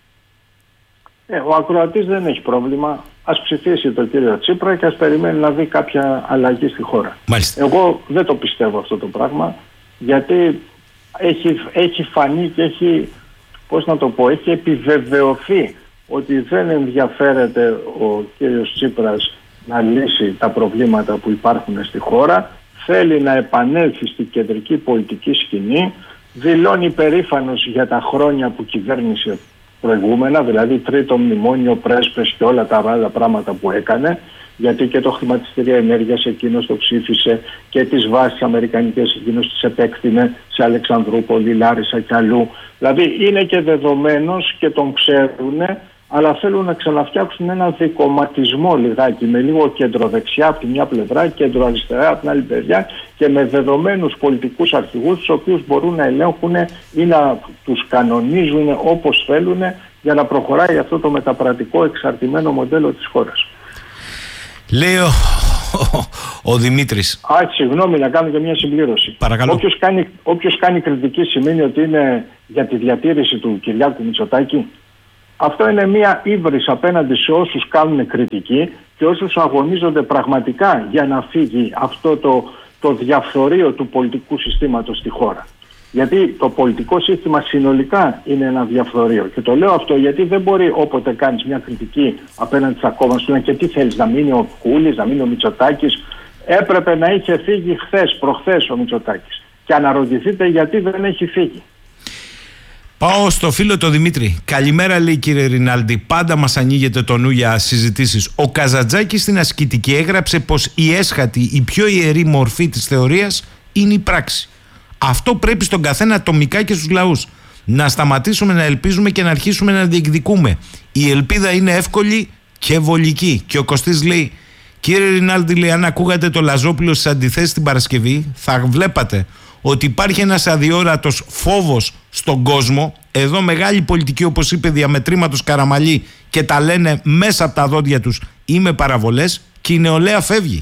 [SPEAKER 1] Ε, ο ακροατής δεν έχει πρόβλημα. Ας ψηφίσει τον κύριο Τσίπρα και ας περιμένει να δει κάποια αλλαγή στη χώρα.
[SPEAKER 2] Μάλιστα.
[SPEAKER 1] Εγώ δεν το πιστεύω αυτό το πράγμα, γιατί έχει, έχει φανεί και έχει, πώς να το πω, έχει επιβεβαιωθεί ότι δεν ενδιαφέρεται ο κύριος Τσίπρας να λύσει τα προβλήματα που υπάρχουν στη χώρα. Θέλει να επανέλθει στην κεντρική πολιτική σκηνή, δηλώνει περήφανος για τα χρόνια που κυβέρνησε προηγούμενα, δηλαδή τρίτο μνημόνιο, πρέσπες και όλα τα άλλα πράγματα που έκανε, γιατί και το χρηματιστήριο ενέργειας εκείνος το ψήφισε και τις βάσεις αμερικανικές εκείνος τις επέκτηνε σε Αλεξανδρούπολη, Λάρισα και αλλού. Δηλαδή είναι και δεδομένος και τον ξέρουν, αλλά θέλουν να ξαναφτιάξουν ένα δικομματισμό λιγάκι, με λίγο κεντροδεξιά από τη μια πλευρά, κεντροαριστερά από την άλλη πλευρά και με δεδομένους πολιτικούς αρχηγούς, τους οποίους μπορούν να ελέγχουν ή να τους κανονίζουν όπως θέλουν για να προχωράει αυτό το μεταπρατικό εξαρτημένο μοντέλο της χώρας.
[SPEAKER 2] Λέει ο, ο, ο Δημήτρης.
[SPEAKER 1] Α, συγγνώμη, να κάνω και μια συμπλήρωση.
[SPEAKER 2] Παρακαλώ.
[SPEAKER 1] Όποιος κάνει, όποιος κάνει κριτική σημαίνει ότι είναι για τη διατήρηση του Κυριάκου Μητσοτάκη. Αυτό είναι μια ύβρις απέναντι σε όσους κάνουν κριτική και όσους αγωνίζονται πραγματικά για να φύγει αυτό το, το διαφθορείο του πολιτικού συστήματος στη χώρα. Γιατί το πολιτικό σύστημα συνολικά είναι ένα διαφθορείο. Και το λέω αυτό γιατί δεν μπορεί όποτε κάνεις μια κριτική απέναντι στα κόμματα σου, και τι θέλεις, να μείνει ο Κούλης, να μείνει ο Μητσοτάκης. Έπρεπε να είχε φύγει χθες, προχθές ο Μητσοτάκης. Και αναρωτηθείτε γιατί δεν έχει φύγει.
[SPEAKER 2] Πάω στο φίλο το Δημήτρη. Καλημέρα, λέει, κύριε Ρινάλντι. Πάντα μας ανοίγεται το νου για συζητήσεις. Ο Καζαντζάκης στην ασκητική έγραψε πως η έσχατη, η πιο ιερή μορφή της θεωρίας είναι η πράξη. Αυτό πρέπει στον καθένα ατομικά και στους λαούς. Να σταματήσουμε να ελπίζουμε και να αρχίσουμε να διεκδικούμε. Η ελπίδα είναι εύκολη και βολική. Και ο Κωστής λέει, κύριε Ρινάλντι, λέει, αν ακούγατε το Λαζόπουλο στις αντιθέσεις την Παρασκευή, θα βλέπατε ότι υπάρχει ένας αδιόρατος φόβος στον κόσμο. Εδώ μεγάλη πολιτική, όπως είπε, διαμετρήματος Καραμαλή, και τα λένε μέσα από τα δόντια τους ή με παραβολές, και η νεολαία φεύγει.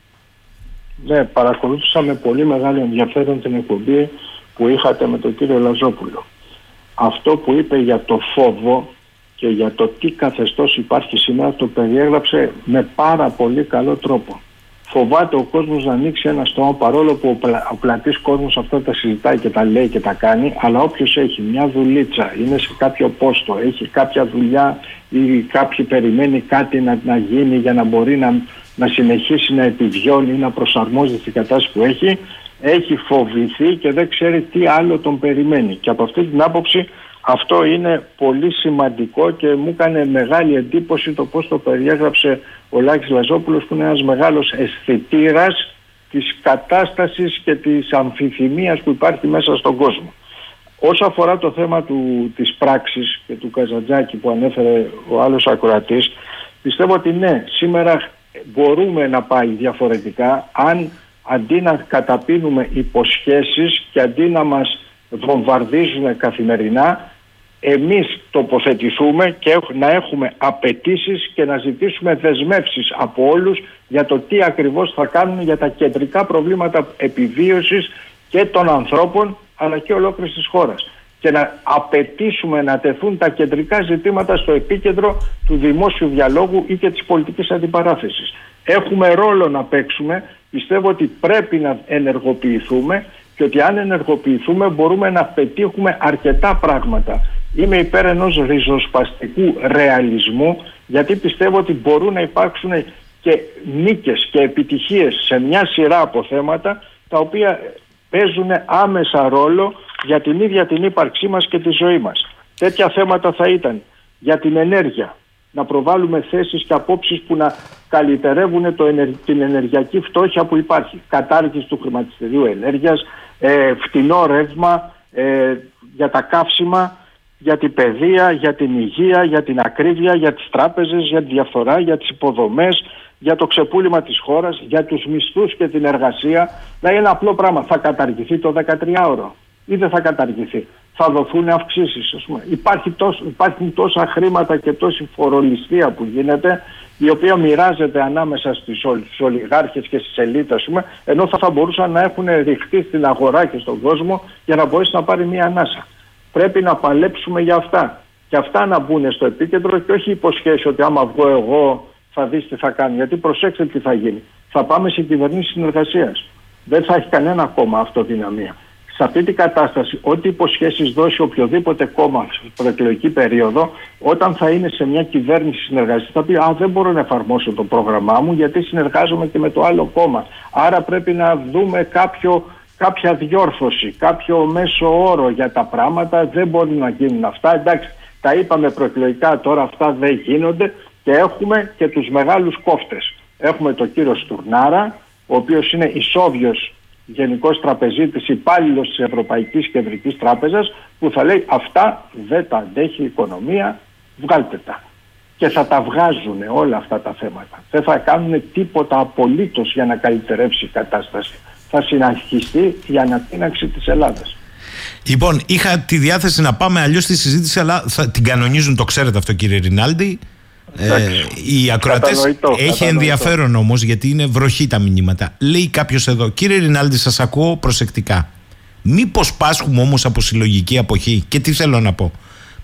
[SPEAKER 1] Ναι, παρακολούθησα με πολύ μεγάλο ενδιαφέρον την εκπομπή που είχατε με τον κύριο Λαζόπουλο. Αυτό που είπε για το φόβο και για το τι καθεστώς υπάρχει σήμερα το περιέγραψε με πάρα πολύ καλό τρόπο. Φοβάται ο κόσμος να ανοίξει ένα στόμα, παρόλο που ο, πλα, ο πλατής κόσμος αυτά τα συζητάει και τα λέει και τα κάνει, αλλά όποιος έχει μια δουλίτσα, είναι σε κάποιο πόστο, έχει κάποια δουλειά ή κάποιοι περιμένει κάτι να, να γίνει για να μπορεί να, να συνεχίσει να επιβιώνει ή να προσαρμόζεται στην κατάσταση που έχει, έχει φοβηθεί και δεν ξέρει τι άλλο τον περιμένει. Και από αυτή την άποψη αυτό είναι πολύ σημαντικό και μου έκανε μεγάλη εντύπωση το πώς το περιέγραψε ο Λάκης Λαζόπουλος, που είναι ένας μεγάλος αισθητήρας της κατάστασης και της αμφιθυμίας που υπάρχει μέσα στον κόσμο. Όσο αφορά το θέμα του, της πράξης και του Καζαντζάκη που ανέφερε ο άλλος ακροατής, πιστεύω ότι ναι, σήμερα μπορούμε να πάει διαφορετικά αν αντί να καταπίνουμε υποσχέσεις και αντί να μας βομβαρδίζουν καθημερινά, εμείς τοποθετηθούμε και να έχουμε απαιτήσεις και να ζητήσουμε δεσμεύσεις από όλους για το τι ακριβώς θα κάνουν για τα κεντρικά προβλήματα επιβίωσης και των ανθρώπων αλλά και ολόκληρης της χώρας. Και να απαιτήσουμε να τεθούν τα κεντρικά ζητήματα στο επίκεντρο του δημόσιου διαλόγου ή και της πολιτικής αντιπαράθεσης. Έχουμε ρόλο να παίξουμε, πιστεύω ότι πρέπει να ενεργοποιηθούμε και ότι αν ενεργοποιηθούμε μπορούμε να πετύχουμε αρκετά πράγματα. Είμαι υπέρ ενός ριζοσπαστικού ρεαλισμού, γιατί πιστεύω ότι μπορούν να υπάρξουν και νίκες και επιτυχίες σε μια σειρά από θέματα τα οποία παίζουν άμεσα ρόλο για την ίδια την ύπαρξή μας και τη ζωή μας. Τέτοια θέματα θα ήταν για την ενέργεια, να προβάλλουμε θέσεις και απόψεις που να καλυτερεύουν το ενεργ... την ενεργειακή φτώχεια που υπάρχει. Κατάργηση του χρηματιστηρίου ενέργειας, ε, φτηνό ρεύμα ε, για τα καύσιμα, για την παιδεία, για την υγεία, για την ακρίβεια, για τις τράπεζες, για τη διαφθορά, για τις υποδομές, για το ξεπούλημα της χώρας, για τους μισθούς και την εργασία. Δηλαδή ένα απλό πράγμα. Θα καταργηθεί το δεκατριάωρο ή δεν θα καταργηθεί? Θα δοθούν αυξήσεις, ας πούμε. Υπάρχει τόσο, υπάρχουν τόσα χρήματα και τόση φορολιστία που γίνεται, η οποία μοιράζεται ανάμεσα στους ολιγάρχες και στις ελίτ, ας πούμε, ενώ θα, θα μπορούσαν να έχουν ρηχτεί στην αγορά και στον κόσμο για να μπορέσει να πάρει μία ανάσα. Πρέπει να παλέψουμε για αυτά. Και αυτά να μπουν στο επίκεντρο και όχι υποσχέσεις ότι άμα βγω εγώ θα δεις τι θα κάνει. Γιατί προσέξτε τι θα γίνει. Θα πάμε σε κυβερνήσεις συνεργασίας. Δεν θα έχει κανένα κόμμα αυτοδυναμία. Σε αυτή την κατάσταση, ό,τι υποσχέσεις δώσει οποιοδήποτε κόμμα στην προεκλογική περίοδο, όταν θα είναι σε μια κυβέρνηση συνεργασίας, θα πει «Α, δεν μπορώ να εφαρμόσω το πρόγραμμά μου γιατί συνεργάζομαι και με το άλλο κόμμα». Άρα πρέπει να δούμε κάποιο, κάποια διόρθωση, κάποιο μέσο όρο για τα πράγματα. Δεν μπορούν να γίνουν αυτά. Εντάξει, τα είπαμε προεκλογικά, τώρα αυτά δεν γίνονται και έχουμε και τους μεγάλους κόφτες. Έχουμε τον κύριο Στουρνάρα, ο οποίος είναι ισόβιος γενικός τραπεζίτης, υπάλληλος της Ευρωπαϊκής Κεντρικής Τράπεζας, που θα λέει αυτά δεν τα αντέχει η οικονομία, βγάλτε τα. Και θα τα βγάζουν όλα αυτά τα θέματα. Δεν θα κάνουν τίποτα απολύτως για να καλυτερεύσει η κατάσταση. Θα συνεχιστεί η ανατείναξη της Ελλάδας.
[SPEAKER 2] Λοιπόν, είχα τη διάθεση να πάμε αλλιώς στη συζήτηση, αλλά θα την κανονίζουν, το ξέρετε αυτό, κύριε Ρινάλντι. Ε, οι ακροατές
[SPEAKER 1] κατανοητό,
[SPEAKER 2] έχει
[SPEAKER 1] κατανοητό.
[SPEAKER 2] ενδιαφέρον όμως, γιατί είναι βροχή τα μηνύματα. Λέει κάποιος εδώ, κύριε Ρινάλντι, σας ακούω προσεκτικά. Μήπως πάσχουμε όμως από συλλογική αποχή? Και τι θέλω να πω?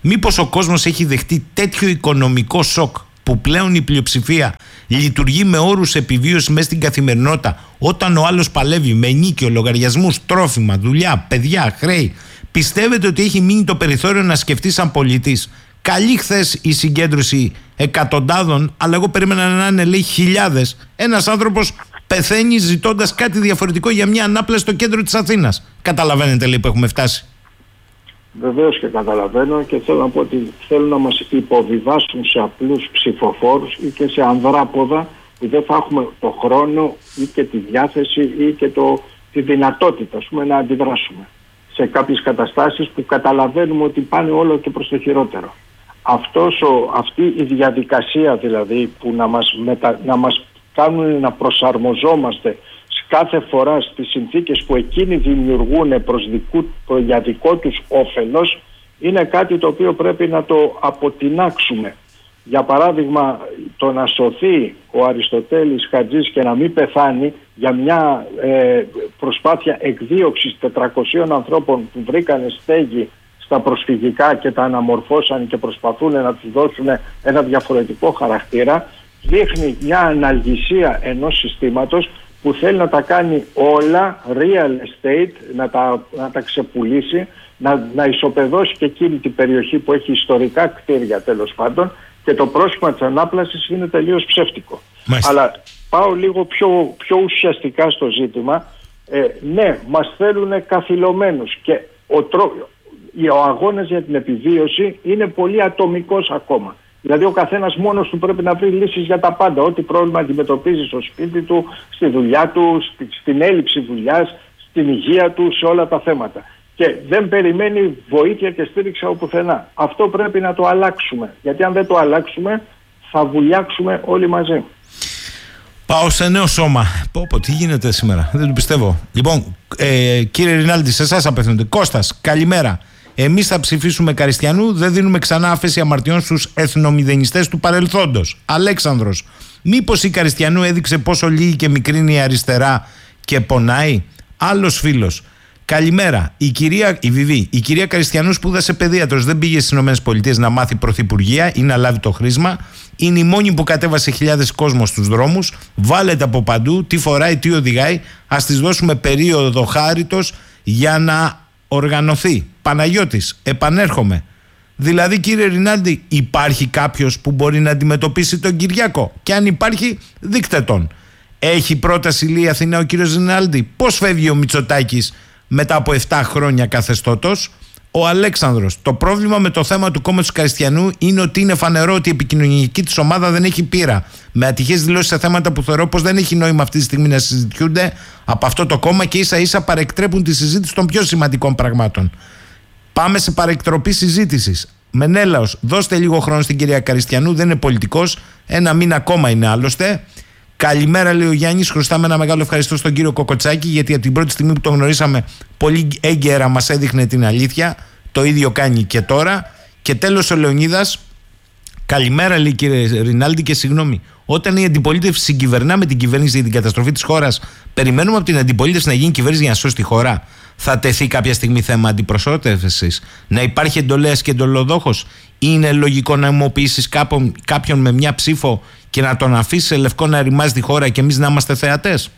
[SPEAKER 2] Μήπως ο κόσμος έχει δεχτεί τέτοιο οικονομικό σοκ που πλέον η πλειοψηφία λειτουργεί με όρους επιβίωσης μέσα στην καθημερινότητα, όταν ο άλλος παλεύει με ενίκιο, λογαριασμούς, τρόφιμα, δουλειά, παιδιά, χρέη? Πιστεύετε ότι έχει μείνει το περιθώριο να σκεφτεί σαν πολίτης? Καλή χθες η συγκέντρωση εκατοντάδων, αλλά εγώ περίμενα να είναι, λέει, χιλιάδες. Ένας άνθρωπος πεθαίνει ζητώντας κάτι διαφορετικό για μια ανάπλαση στο κέντρο της Αθήνας. Καταλαβαίνετε, λέει, που έχουμε φτάσει?
[SPEAKER 1] Βεβαίως και καταλαβαίνω, και θέλω να πω ότι θέλουν να μας υποβιβάσουν σε απλούς ψηφοφόρους ή και σε ανδράποδα που δεν θα έχουμε το χρόνο ή και τη διάθεση ή και το, τη δυνατότητα, ας πούμε, να αντιδράσουμε σε κάποιες καταστάσεις που καταλαβαίνουμε ότι πάνε όλο και προς το χειρότερο. Αυτός ο, αυτή η διαδικασία δηλαδή που να μας, μετα, να μας κάνουν να προσαρμοζόμαστε κάθε φορά στις συνθήκες που εκείνοι δημιουργούν προς δικού, προ, για δικό τους όφελος, είναι κάτι το οποίο πρέπει να το αποτινάξουμε. Για παράδειγμα, το να σωθεί ο Αριστοτέλης Χατζής και να μην πεθάνει για μια ε, προσπάθεια εκδίωξης τετρακοσίων ανθρώπων που βρήκανε στέγη στα προσφυγικά και τα αναμορφώσαν και προσπαθούν να τους δώσουν ένα διαφορετικό χαρακτήρα, δείχνει μια αναλγησία ενός συστήματος που θέλει να τα κάνει όλα real estate, να τα, να τα ξεπουλήσει, να, να ισοπεδώσει και εκείνη την περιοχή που έχει ιστορικά κτίρια, τέλος πάντων, και το πρόσχημα της ανάπλασης είναι τελείως ψεύτικο. Μάλιστα. Αλλά πάω λίγο πιο, πιο ουσιαστικά στο ζήτημα. Ε, ναι, μας θέλουν καθυλωμένους και ο, τρο... ο αγώνας για την επιβίωση είναι πολύ ατομικός ακόμα. Δηλαδή ο καθένας μόνος του πρέπει να βρει λύσεις για τα πάντα. Ό,τι πρόβλημα αντιμετωπίζει στο σπίτι του, στη δουλειά του, στη, στην έλλειψη δουλειάς, στην υγεία του, σε όλα τα θέματα. Και δεν περιμένει βοήθεια και στήριξη από πουθενά. Αυτό πρέπει να το αλλάξουμε. Γιατί αν δεν το αλλάξουμε θα βουλιάξουμε όλοι μαζί.
[SPEAKER 2] Πάω σε νέο σώμα. Πω πω, τι γίνεται σήμερα, δεν το πιστεύω. Λοιπόν, ε, κύριε Ρινάλντι, σε εσάς απευθύνονται. Κώστας, καλημέρα. Εμείς θα ψηφίσουμε Καριστιανού, δεν δίνουμε ξανά άφεση αμαρτιών στους εθνομηδενιστές του παρελθόντος. Αλέξανδρος, μήπως η Καριστιανού έδειξε πόσο λίγη και μικρή είναι η αριστερά και πονάει? Άλλος φίλος, καλημέρα. Η κυρία, η Βιβί, η κυρία Καριστιανού σπούδασε παιδίατρος, δεν πήγε στις ΗΠΑ να μάθει πρωθυπουργία ή να λάβει το χρήσμα. Είναι η μόνη που κατέβασε χιλιάδες κόσμο στους δρόμους. Βάλετε από παντού τι φοράει, τι οδηγάει. Ας της δώσουμε περίοδο χάριτος για να οργανωθεί. Παναγιώτης, επανέρχομαι. Δηλαδή, κύριε Ρινάλντι, υπάρχει κάποιος που μπορεί να αντιμετωπίσει τον Κυριάκο? Και αν υπάρχει, δείχτε τον. Έχει πρόταση λέει Αθηνά ο κύριος Ρινάλντι? Πώς φεύγει ο Μητσοτάκης μετά από επτά χρόνια καθεστώτος? Ο Αλέξανδρος, το πρόβλημα με το θέμα του κόμματος Καριστιανού είναι ότι είναι φανερό ότι η επικοινωνιακή της ομάδα δεν έχει πείρα. Με ατυχές δηλώσεις σε θέματα που θεωρώ πως δεν έχει νόημα αυτή τη στιγμή να συζητιούνται από αυτό το κόμμα και ίσα ίσα παρεκτρέπουν τη συζήτηση των πιο σημαντικών πραγμάτων. Πάμε σε παρεκτροπή συζήτησης. Μενέλαος, δώστε λίγο χρόνο στην κυρία Καριστιανού, δεν είναι πολιτικός. Ένα μήνα ακόμα είναι άλλωστε. Καλημέρα, λέει ο Γιάννης. Χρωστάμε ένα μεγάλο ευχαριστώ στον κύριο Κοκοτσάκη, γιατί από την πρώτη στιγμή που τον γνωρίσαμε πολύ έγκαιρα μας έδειχνε την αλήθεια. Το ίδιο κάνει και τώρα. Και τέλος ο Λεωνίδας. Καλημέρα, λέει κύριε Ρινάλντι, και συγγνώμη. Όταν η αντιπολίτευση συγκυβερνά με την κυβέρνηση για την καταστροφή της χώρας, περιμένουμε από την αντιπολίτευση να γίνει κυβέρνηση για να σώσει τη χώρα? Θα τεθεί κάποια στιγμή θέμα αντιπροσώπευσης? Να υπάρχει εντολέας και εντολοδόχος? Ή είναι λογικό να αιμοποιήσεις κάποιον με μια ψήφο και να τον αφήσει σε λευκό να ρημάζει τη χώρα και εμείς να είμαστε θεατές?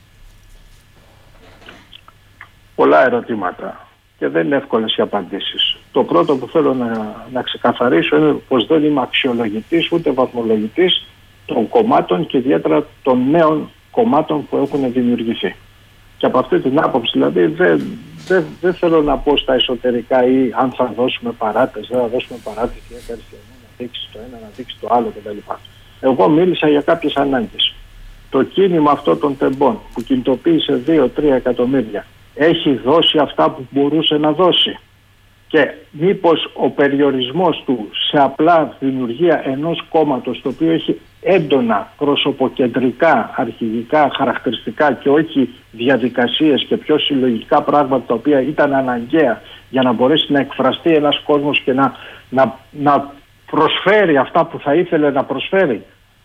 [SPEAKER 1] Πολλά ερωτήματα και δεν είναι εύκολες οι απαντήσεις. Το πρώτο που θέλω να, να ξεκαθαρίσω είναι πως δεν είμαι αξιολογητής ούτε βαθμολογητής των κομμάτων και ιδιαίτερα των νέων κομμάτων που έχουν δημιουργηθεί. Και από αυτή την άποψη δηλαδή δεν, δεν, δεν θέλω να πω στα εσωτερικά ή αν θα δώσουμε παράταση, δεν θα δώσουμε παράταση για Καριστιανού να δείξει το ένα, να δείξει το άλλο κτλ. Εγώ μίλησα για κάποιες ανάγκες. Το κίνημα αυτό των τεμπών που κινητοποίησε δύο τρία εκατομμύρια έχει δώσει αυτά που μπορούσε να δώσει? Και μήπως ο περιορισμός του σε απλά δημιουργία ενός κόμματος το οποίο έχει έντονα προσωποκεντρικά αρχηγικά χαρακτηριστικά και όχι διαδικασίες και πιο συλλογικά πράγματα τα οποία ήταν αναγκαία για να μπορέσει να εκφραστεί ένας κόσμος και να, να, να προσφέρει αυτά που θα ήθελε να προσφέρει,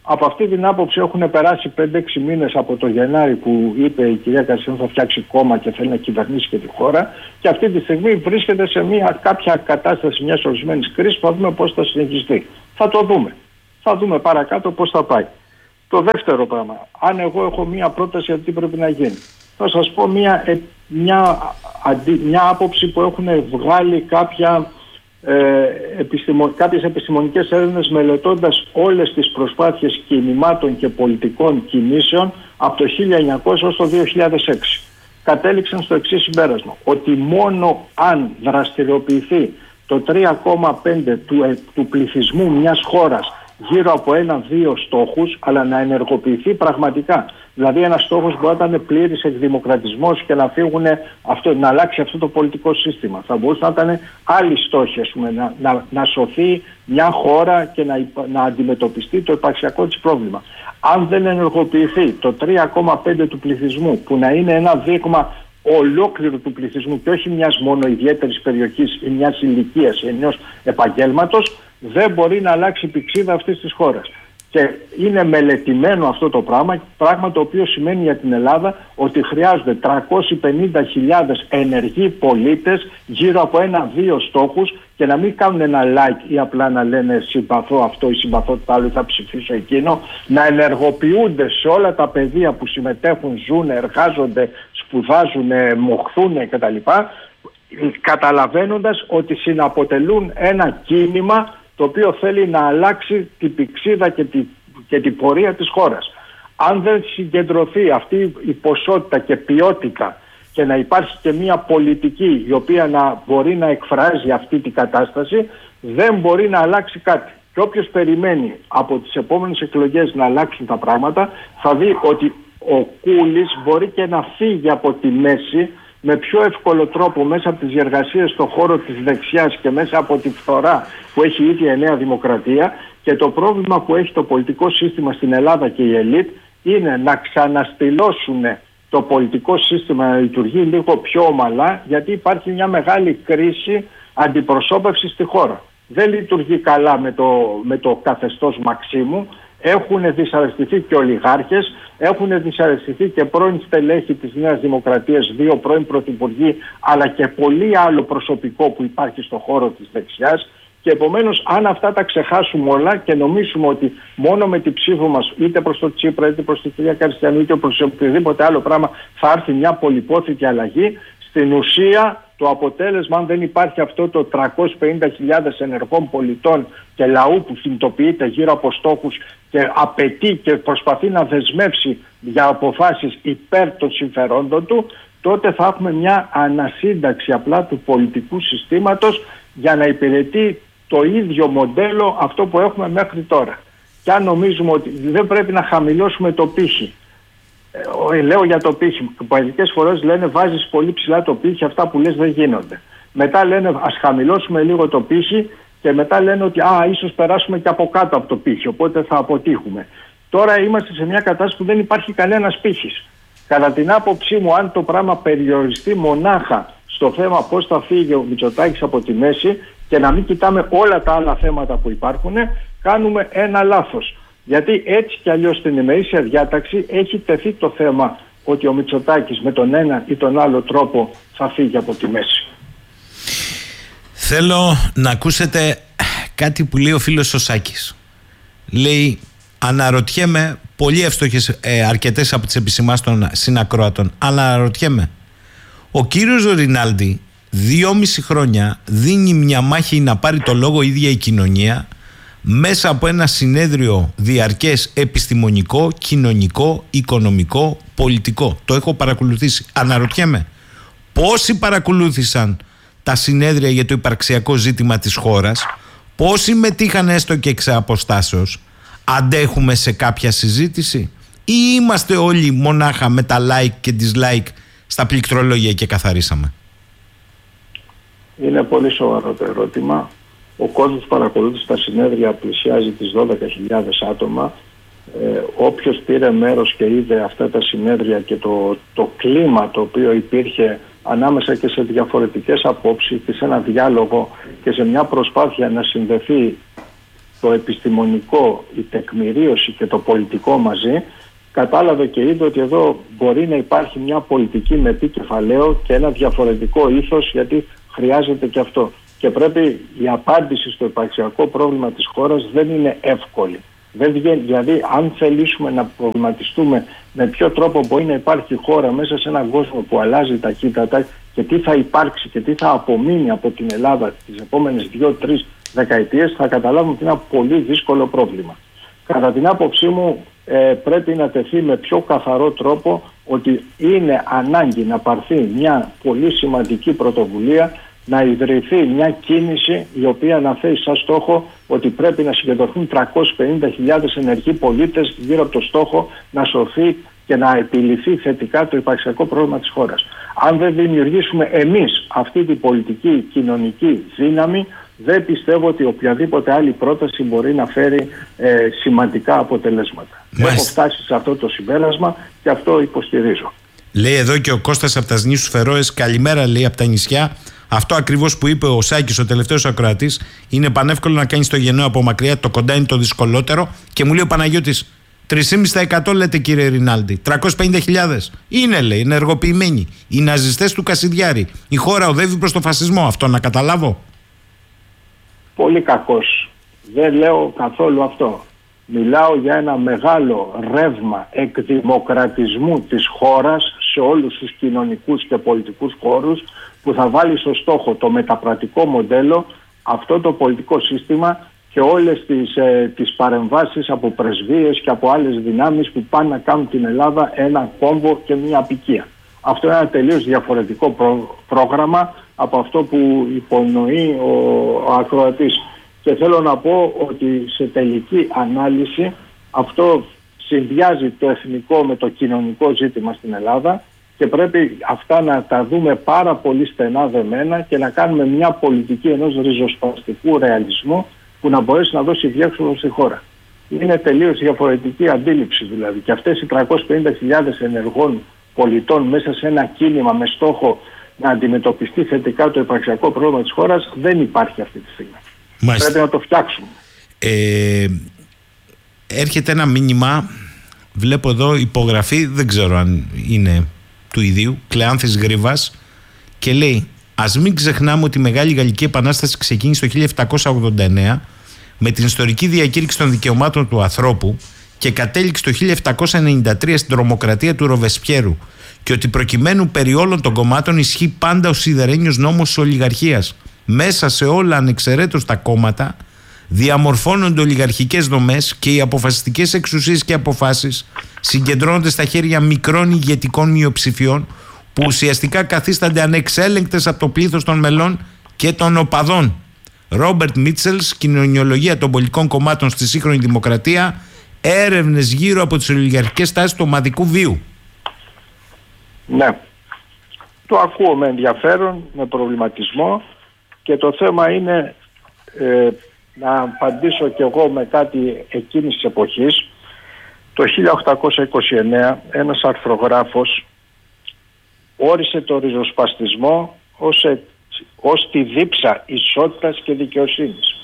[SPEAKER 1] Από αυτή την άποψη έχουν περάσει πέντε έξι μήνες από το Γενάρη που είπε η κυρία Καριστιανού θα φτιάξει κόμμα και θέλει να κυβερνήσει και τη χώρα, και αυτή τη στιγμή βρίσκεται σε μια κάποια κατάσταση μιας ορισμένης κρίσης που θα δούμε πώς θα συνεχιστεί. Θα το δούμε. Θα δούμε παρακάτω πώς θα πάει. Το δεύτερο πράγμα, αν εγώ έχω μια πρόταση για τι πρέπει να γίνει, θα σας πω μια, μια, μια άποψη που έχουν βγάλει κάποια, ε, επιστημο, κάποιες επιστημονικές έρευνες μελετώντας όλες τις προσπάθειες κινημάτων και πολιτικών κινήσεων από το χίλια εννιακόσια έως το δύο χιλιάδες έξι. Κατέληξαν στο εξής συμπέρασμα, ότι μόνο αν δραστηριοποιηθεί το τρία κόμμα πέντε του, ε, του πληθυσμού μιας χώρας γύρω από ένα-δύο στόχους, αλλά να ενεργοποιηθεί πραγματικά. Δηλαδή, ένας στόχος μπορεί να ήταν πλήρης εκδημοκρατισμός και να, φύγουν αυτό, να αλλάξει αυτό το πολιτικό σύστημα. Θα μπορούσε να ήταν άλλοι στόχοι, ας πούμε, να, να, να σωθεί μια χώρα και να, να αντιμετωπιστεί το υπαρξιακό της πρόβλημα. Αν δεν ενεργοποιηθεί το τρία κόμμα πέντε του πληθυσμού, που να είναι ένα δείγμα ολόκληρου του πληθυσμού και όχι μιας μόνο ιδιαίτερης περιοχής ή μιας ηλικίας ή ενός επαγγέλματος, δεν μπορεί να αλλάξει η πηξίδα αυτής της χώρας. Και είναι μελετημένο αυτό το πράγμα, πράγμα το οποίο σημαίνει για την Ελλάδα ότι χρειάζονται τριακόσιες πενήντα χιλιάδες ενεργοί πολίτες γύρω από ένα-δύο στόχους και να μην κάνουν ένα like ή απλά να λένε συμπαθώ αυτό ή συμπαθώ το άλλο ή θα ψηφίσω εκείνο, να ενεργοποιούνται σε όλα τα πεδία που συμμετέχουν, ζουν, εργάζονται, σπουδάζουν, μοχθούν κτλ. Καταλαβαίνοντας ότι συναποτελούν ένα κίνημα το οποίο θέλει να αλλάξει την πηξίδα και, τη, και την πορεία της χώρας. Αν δεν συγκεντρωθεί αυτή η ποσότητα και ποιότητα και να υπάρχει και μια πολιτική η οποία να μπορεί να εκφράζει αυτή την κατάσταση, δεν μπορεί να αλλάξει κάτι. Και όποιος περιμένει από τις επόμενες εκλογές να αλλάξουν τα πράγματα, θα δει ότι ο Κούλης μπορεί και να φύγει από τη μέση με πιο εύκολο τρόπο μέσα από τις διεργασίες στον χώρο της δεξιάς και μέσα από τη φθορά που έχει η ίδια η Νέα Δημοκρατία, και το πρόβλημα που έχει το πολιτικό σύστημα στην Ελλάδα και η ελίτ είναι να ξαναστηλώσουν το πολιτικό σύστημα να λειτουργεί λίγο πιο ομαλά, γιατί υπάρχει μια μεγάλη κρίση αντιπροσώπευσης στη χώρα. Δεν λειτουργεί καλά με το, με το καθεστώς Μαξίμου. Έχουν δυσαρεστηθεί και ολιγάρχες, έχουν δυσαρεστηθεί και πρώην στελέχη της Νέας Δημοκρατίας, δύο πρώην πρωθυπουργοί, αλλά και πολύ άλλο προσωπικό που υπάρχει στον χώρο της δεξιάς. Και επομένως, αν αυτά τα ξεχάσουμε όλα και νομίσουμε ότι μόνο με την ψήφο μας, είτε προς το Τσίπρα, είτε προς την κυρία Καριστιανού, είτε προς οποιοδήποτε άλλο πράγμα, θα έρθει μια πολυπόθητη αλλαγή, στην ουσία το αποτέλεσμα, αν δεν υπάρχει αυτό το τριακόσιες πενήντα χιλιάδες ενεργών πολιτών και λαού που κινητοποιείται γύρω από στόχους και απαιτεί και προσπαθεί να δεσμεύσει για αποφάσεις υπέρ των συμφερόντων του, τότε θα έχουμε μια ανασύνταξη απλά του πολιτικού συστήματος για να υπηρετεί το ίδιο μοντέλο αυτό που έχουμε μέχρι τώρα. Και αν νομίζουμε ότι δεν πρέπει να χαμηλώσουμε το πύχη, ε, λέω για το πύχη, μερικές φορές λένε βάζεις πολύ ψηλά το πύχη, αυτά που λες δεν γίνονται. Μετά λένε ας χαμηλώσουμε λίγο το πύχη και μετά λένε ότι α, ίσως περάσουμε και από κάτω από το πύχη, οπότε θα αποτύχουμε. Τώρα είμαστε σε μια κατάσταση που δεν υπάρχει κανένας πύχης. Κατά την άποψή μου, αν το πράγμα περιοριστεί μονάχα στο θέμα πώς θα φύγει ο Μητσοτάκης από τη μέση και να μην κοιτάμε όλα τα άλλα θέματα που υπάρχουν, κάνουμε ένα λάθος. Γιατί έτσι κι αλλιώς στην ημερήσια διάταξη έχει τεθεί το θέμα ότι ο Μητσοτάκης με τον ένα ή τον άλλο τρόπο θα φύγει από τη μέση.
[SPEAKER 2] Θέλω να ακούσετε κάτι που λέει ο φίλος ο Σάκης. Λέει, αναρωτιέμαι, πολύ εύστοχες ε, αρκετές από τις επισημάσεις των συνακροατών, αλλά αναρωτιέμαι, ο κύριος Ρινάλντι δυόμιση χρόνια δίνει μια μάχη να πάρει το λόγο η ίδια η κοινωνία μέσα από ένα συνέδριο διαρκές επιστημονικό, κοινωνικό, οικονομικό, πολιτικό. Το έχω παρακολουθήσει. Αναρωτιέμαι πόσοι παρακολούθησαν τα συνέδρια για το υπαρξιακό ζήτημα της χώρας, πόσοι μετήχαν έστω και εξ αποστάσεως, αντέχουμε σε κάποια συζήτηση ή είμαστε όλοι μονάχα με τα like και dislike στα πληκτρολόγια και καθαρίσαμε?
[SPEAKER 1] Είναι πολύ σοβαρό το ερώτημα. Ο κόσμος που παρακολούθησε τα συνέδρια πλησιάζει τις δώδεκα χιλιάδες άτομα. Ε, όποιος πήρε μέρος και είδε αυτά τα συνέδρια και το, το κλίμα το οποίο υπήρχε ανάμεσα και σε διαφορετικές απόψεις και σε ένα διάλογο και σε μια προσπάθεια να συνδεθεί το επιστημονικό, η τεκμηρίωση και το πολιτικό μαζί, κατάλαβε και είδε ότι εδώ μπορεί να υπάρχει μια πολιτική με επικεφαλαίο και ένα διαφορετικό ήθος, γιατί χρειάζεται και αυτό. Και πρέπει η απάντηση στο υπαρξιακό πρόβλημα της χώρας δεν είναι εύκολη. Δεν βγαίνει, δηλαδή, αν θελήσουμε να προβληματιστούμε με ποιο τρόπο μπορεί να υπάρχει χώρα μέσα σε έναν κόσμο που αλλάζει ταχύτατα και τι θα υπάρξει και τι θα απομείνει από την Ελλάδα τις επόμενες δύο-τρεις δεκαετίες, θα καταλάβουμε ότι είναι ένα πολύ δύσκολο πρόβλημα. Κατά την άποψή μου, ε, πρέπει να τεθεί με πιο καθαρό τρόπο ότι είναι ανάγκη να πάρθει μια πολύ σημαντική πρωτοβουλία, να ιδρυθεί μια κίνηση η οποία να θέσει σαν στόχο ότι πρέπει να συγκεντρωθούν τριακόσιες πενήντα χιλιάδες ενεργοί πολίτες γύρω από το στόχο να σωθεί και να επιληθεί θετικά το υπαρξιακό πρόβλημα της χώρας. Αν δεν δημιουργήσουμε εμείς αυτή την πολιτική κοινωνική δύναμη, δεν πιστεύω ότι οποιαδήποτε άλλη πρόταση μπορεί να φέρει ε, σημαντικά αποτελέσματα. Μάλιστα. Έχω φτάσει σε αυτό το συμπέρασμα και αυτό υποστηρίζω.
[SPEAKER 2] Λέει εδώ και ο Κώστας από τα νήσους Φερόες, καλημέρα, λέει, από τα νησιά. Αυτό ακριβώς που είπε ο Σάκης, ο τελευταίος ακροατής, είναι πανεύκολο να κάνεις το γενναίο από μακριά, το κοντά είναι το δυσκολότερο. Και μου λέει ο Παναγιώτης, τρία κόμμα πέντε τοις εκατό λέτε κύριε Ρινάλντι, τριακόσιες πενήντα χιλιάδες. Είναι, λέει, ενεργοποιημένοι. Οι ναζιστές του Κασιδιάρη. Η χώρα οδεύει προς το φασισμό. Αυτό να καταλάβω.
[SPEAKER 1] Πολύ κακός. Δεν λέω καθόλου αυτό. Μιλάω για ένα μεγάλο ρεύμα εκδημοκρατισμού της χώρας σε όλους τους κοινωνικούς και πολιτικούς χώρους, που θα βάλει στο στόχο το μεταπρατικό μοντέλο, αυτό το πολιτικό σύστημα και όλες τις, ε, τις παρεμβάσεις από πρεσβείες και από άλλες δυνάμεις που πάνε να κάνουν την Ελλάδα ένα κόμβο και μια απικία. Αυτό είναι ένα τελείως διαφορετικό προ, πρόγραμμα από αυτό που υπονοεί ο, ο ακροατής. Και θέλω να πω ότι σε τελική ανάλυση αυτό συνδυάζει το εθνικό με το κοινωνικό ζήτημα στην Ελλάδα και πρέπει αυτά να τα δούμε πάρα πολύ στενά δεμένα και να κάνουμε μια πολιτική ενός ριζοσπαστικού ρεαλισμού που να μπορέσει να δώσει διέξοδο στη χώρα. Είναι τελείως διαφορετική αντίληψη δηλαδή. Και αυτές οι τριακόσιες πενήντα χιλιάδες ενεργών πολιτών μέσα σε ένα κίνημα με στόχο να αντιμετωπιστεί θετικά το υπαρξιακό πρόβλημα της χώρας δεν υπάρχει αυτή τη στιγμή. Μάλιστα. Πρέπει να το φτιάξουμε.
[SPEAKER 2] Ε, έρχεται ένα μήνυμα, βλέπω εδώ υπογραφή, δεν ξέρω αν είναι του ιδίου, Κλεάνθης Γρήβας, και λέει: ας μην ξεχνάμε ότι η Μεγάλη Γαλλική Επανάσταση ξεκίνησε το χίλια επτακόσια ογδόντα εννέα με την ιστορική διακήρυξη των δικαιωμάτων του ανθρώπου και κατέληξε το χίλια επτακόσια ενενήντα τρία στην τρομοκρατία του Ροβεσπιέρου, και ότι προκειμένου περί όλων των κομμάτων ισχύει πάντα ο σιδερένιος νόμος της ολιγαρχίας. Μέσα σε όλα ανεξαιρέτως τα κόμματα διαμορφώνονται ολιγαρχικές δομές και οι αποφασιστικές εξουσίες και αποφάσεις συγκεντρώνονται στα χέρια μικρών ηγετικών μειοψηφιών που ουσιαστικά καθίστανται ανεξέλεγκτες από το πλήθος των μελών και των οπαδών. Ρόμπερτ Μίτσελς, Κοινωνιολογία των πολιτικών κομμάτων στη σύγχρονη δημοκρατία, έρευνες γύρω από τις ολιγαρχικές τάσεις του ομαδικού βίου.
[SPEAKER 1] Ναι, το ακούω με ενδιαφέρον, με προβληματισμό, και το θέμα είναι ε, να απαντήσω κι εγώ με κάτι εκείνης της εποχής. Το χίλια οκτακόσια είκοσι εννέα ένας αρθρογράφος όρισε το ριζοσπαστισμό ως, ως τη δίψα ισότητας και δικαιοσύνης.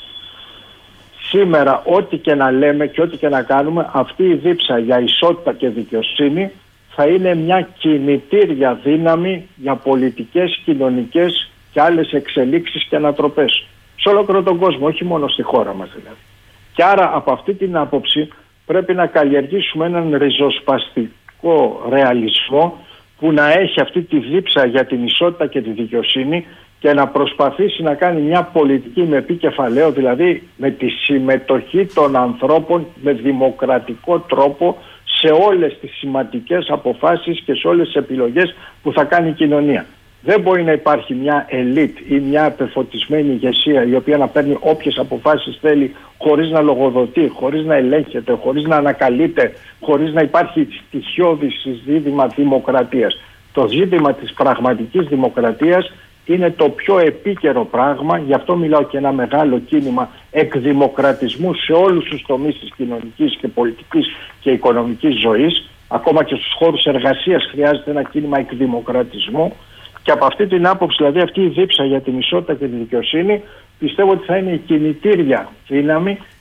[SPEAKER 1] Σήμερα ό,τι και να λέμε και ό,τι και να κάνουμε, αυτή η δίψα για ισότητα και δικαιοσύνη θα είναι μια κινητήρια δύναμη για πολιτικές, κοινωνικές και άλλες εξελίξεις και ανατροπές σε ολόκληρο τον κόσμο, όχι μόνο στη χώρα μας δηλαδή. Και άρα από αυτή την άποψη πρέπει να καλλιεργήσουμε έναν ριζοσπαστικό ρεαλισμό που να έχει αυτή τη δίψα για την ισότητα και τη δικαιοσύνη και να προσπαθήσει να κάνει μια πολιτική με επικεφαλαίο, δηλαδή με τη συμμετοχή των ανθρώπων με δημοκρατικό τρόπο σε όλες τις σημαντικές αποφάσεις και σε όλες τις επιλογές που θα κάνει η κοινωνία. Δεν μπορεί να υπάρχει μια ελίτ ή μια απεφωτισμένη ηγεσία η οποία να παίρνει όποιες αποφάσεις θέλει χωρίς να λογοδοτεί, χωρίς να ελέγχεται, χωρίς να ανακαλείται, χωρίς να υπάρχει στοιχειώδη ζήτημα δημοκρατίας. Το ζήτημα της πραγματικής δημοκρατίας είναι το πιο επίκαιρο πράγμα, γι' αυτό μιλάω και ένα μεγάλο κίνημα εκδημοκρατισμού σε όλους τους τομείς της κοινωνικής και πολιτικής και οικονομικής ζωής. Ακόμα και στους χώρους εργασίας χρειάζεται ένα κίνημα εκδημοκρατισμού. Και από αυτή την άποψη, δηλαδή αυτή η δίψα για την ισότητα και τη δικαιοσύνη, πιστεύω ότι θα είναι η κινητήρια δύναμη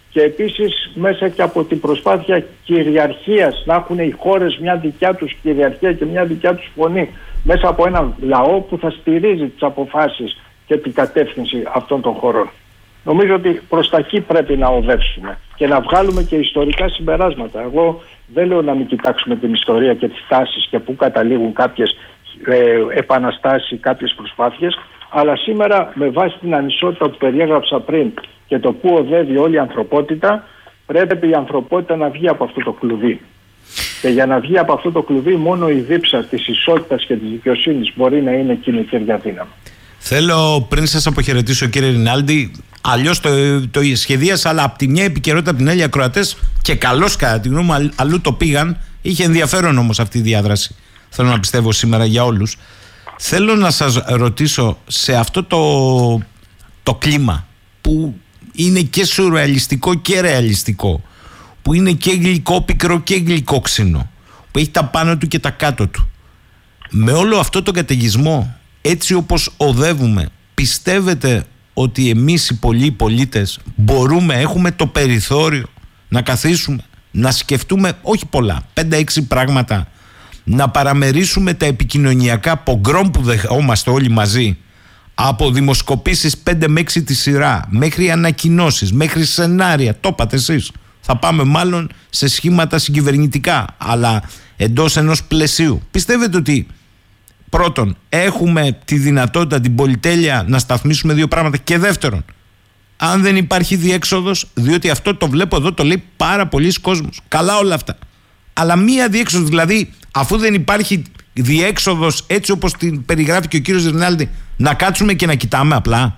[SPEAKER 1] και επίσης μέσα και από την προσπάθεια κυριαρχίας, να έχουν οι χώρες μια δικιά τους κυριαρχία και μια δικιά τους φωνή μέσα από ένα λαό που θα στηρίζει τις αποφάσεις και την κατεύθυνση αυτών των χωρών. Νομίζω ότι προς τα εκεί πρέπει να οδεύσουμε και να βγάλουμε και ιστορικά συμπεράσματα. Εγώ δεν λέω να μην κοιτάξουμε την ιστορία και τις τάσεις και πού καταλήγουν κάποιες ε, επαναστάσεις ή κάποιες προσπάθειες, αλλά σήμερα με βάση την ανισότητα που περιέγραψα πριν και το πού οδεύει όλη η ανθρωπότητα, πρέπει η ανθρωπότητα να βγει από αυτό το κλουβί. Και για να βγει από αυτό το κλουβί μόνο η δίψα της ισότητας και της δικαιοσύνης μπορεί να είναι κινητήρια δύναμη.
[SPEAKER 2] Θέλω πριν σας αποχαιρετήσω, κύριε Ρινάλντι, αλλιώς το, το σχεδίασα, αλλά από τη μια επικαιρότητα από την άλλη ακροατές και καλώς κατά τη γνώμη μου αλλού το πήγαν. Είχε ενδιαφέρον όμως αυτή η διάδραση, θέλω να πιστεύω σήμερα για όλους. Θέλω να σας ρωτήσω, σε αυτό το, το κλίμα που είναι και σουρεαλιστικό και ρεαλιστικό, που είναι και γλυκόπικρο και γλυκόξινο, που έχει τα πάνω του και τα κάτω του, με όλο αυτό το καταιγισμό, έτσι όπως οδεύουμε, πιστεύετε ότι εμείς οι πολλοί πολίτες μπορούμε, έχουμε το περιθώριο να καθίσουμε, να σκεφτούμε όχι πολλά, πέντε έξι πράγματα, να παραμερίσουμε τα επικοινωνιακά πογκρόμ που δεχόμαστε όλοι μαζί, από δημοσκοπήσεις πέντε με έξι τη σειρά, μέχρι ανακοινώσεις, μέχρι σενάρια, το είπατε εσείς, θα πάμε μάλλον σε σχήματα συγκυβερνητικά, αλλά εντός ενός πλαισίου. Πιστεύετε ότι πρώτον, έχουμε τη δυνατότητα, την πολυτέλεια να σταθμίσουμε δύο πράγματα, και δεύτερον, αν δεν υπάρχει διέξοδος, διότι αυτό το βλέπω εδώ, το λέει πάρα πολλοί κόσμος, καλά όλα αυτά, αλλά μία διέξοδος, δηλαδή αφού δεν υπάρχει διέξοδος έτσι όπως την περιγράφει και ο κύριος Ρινάλντι, να κάτσουμε και να κοιτάμε απλά?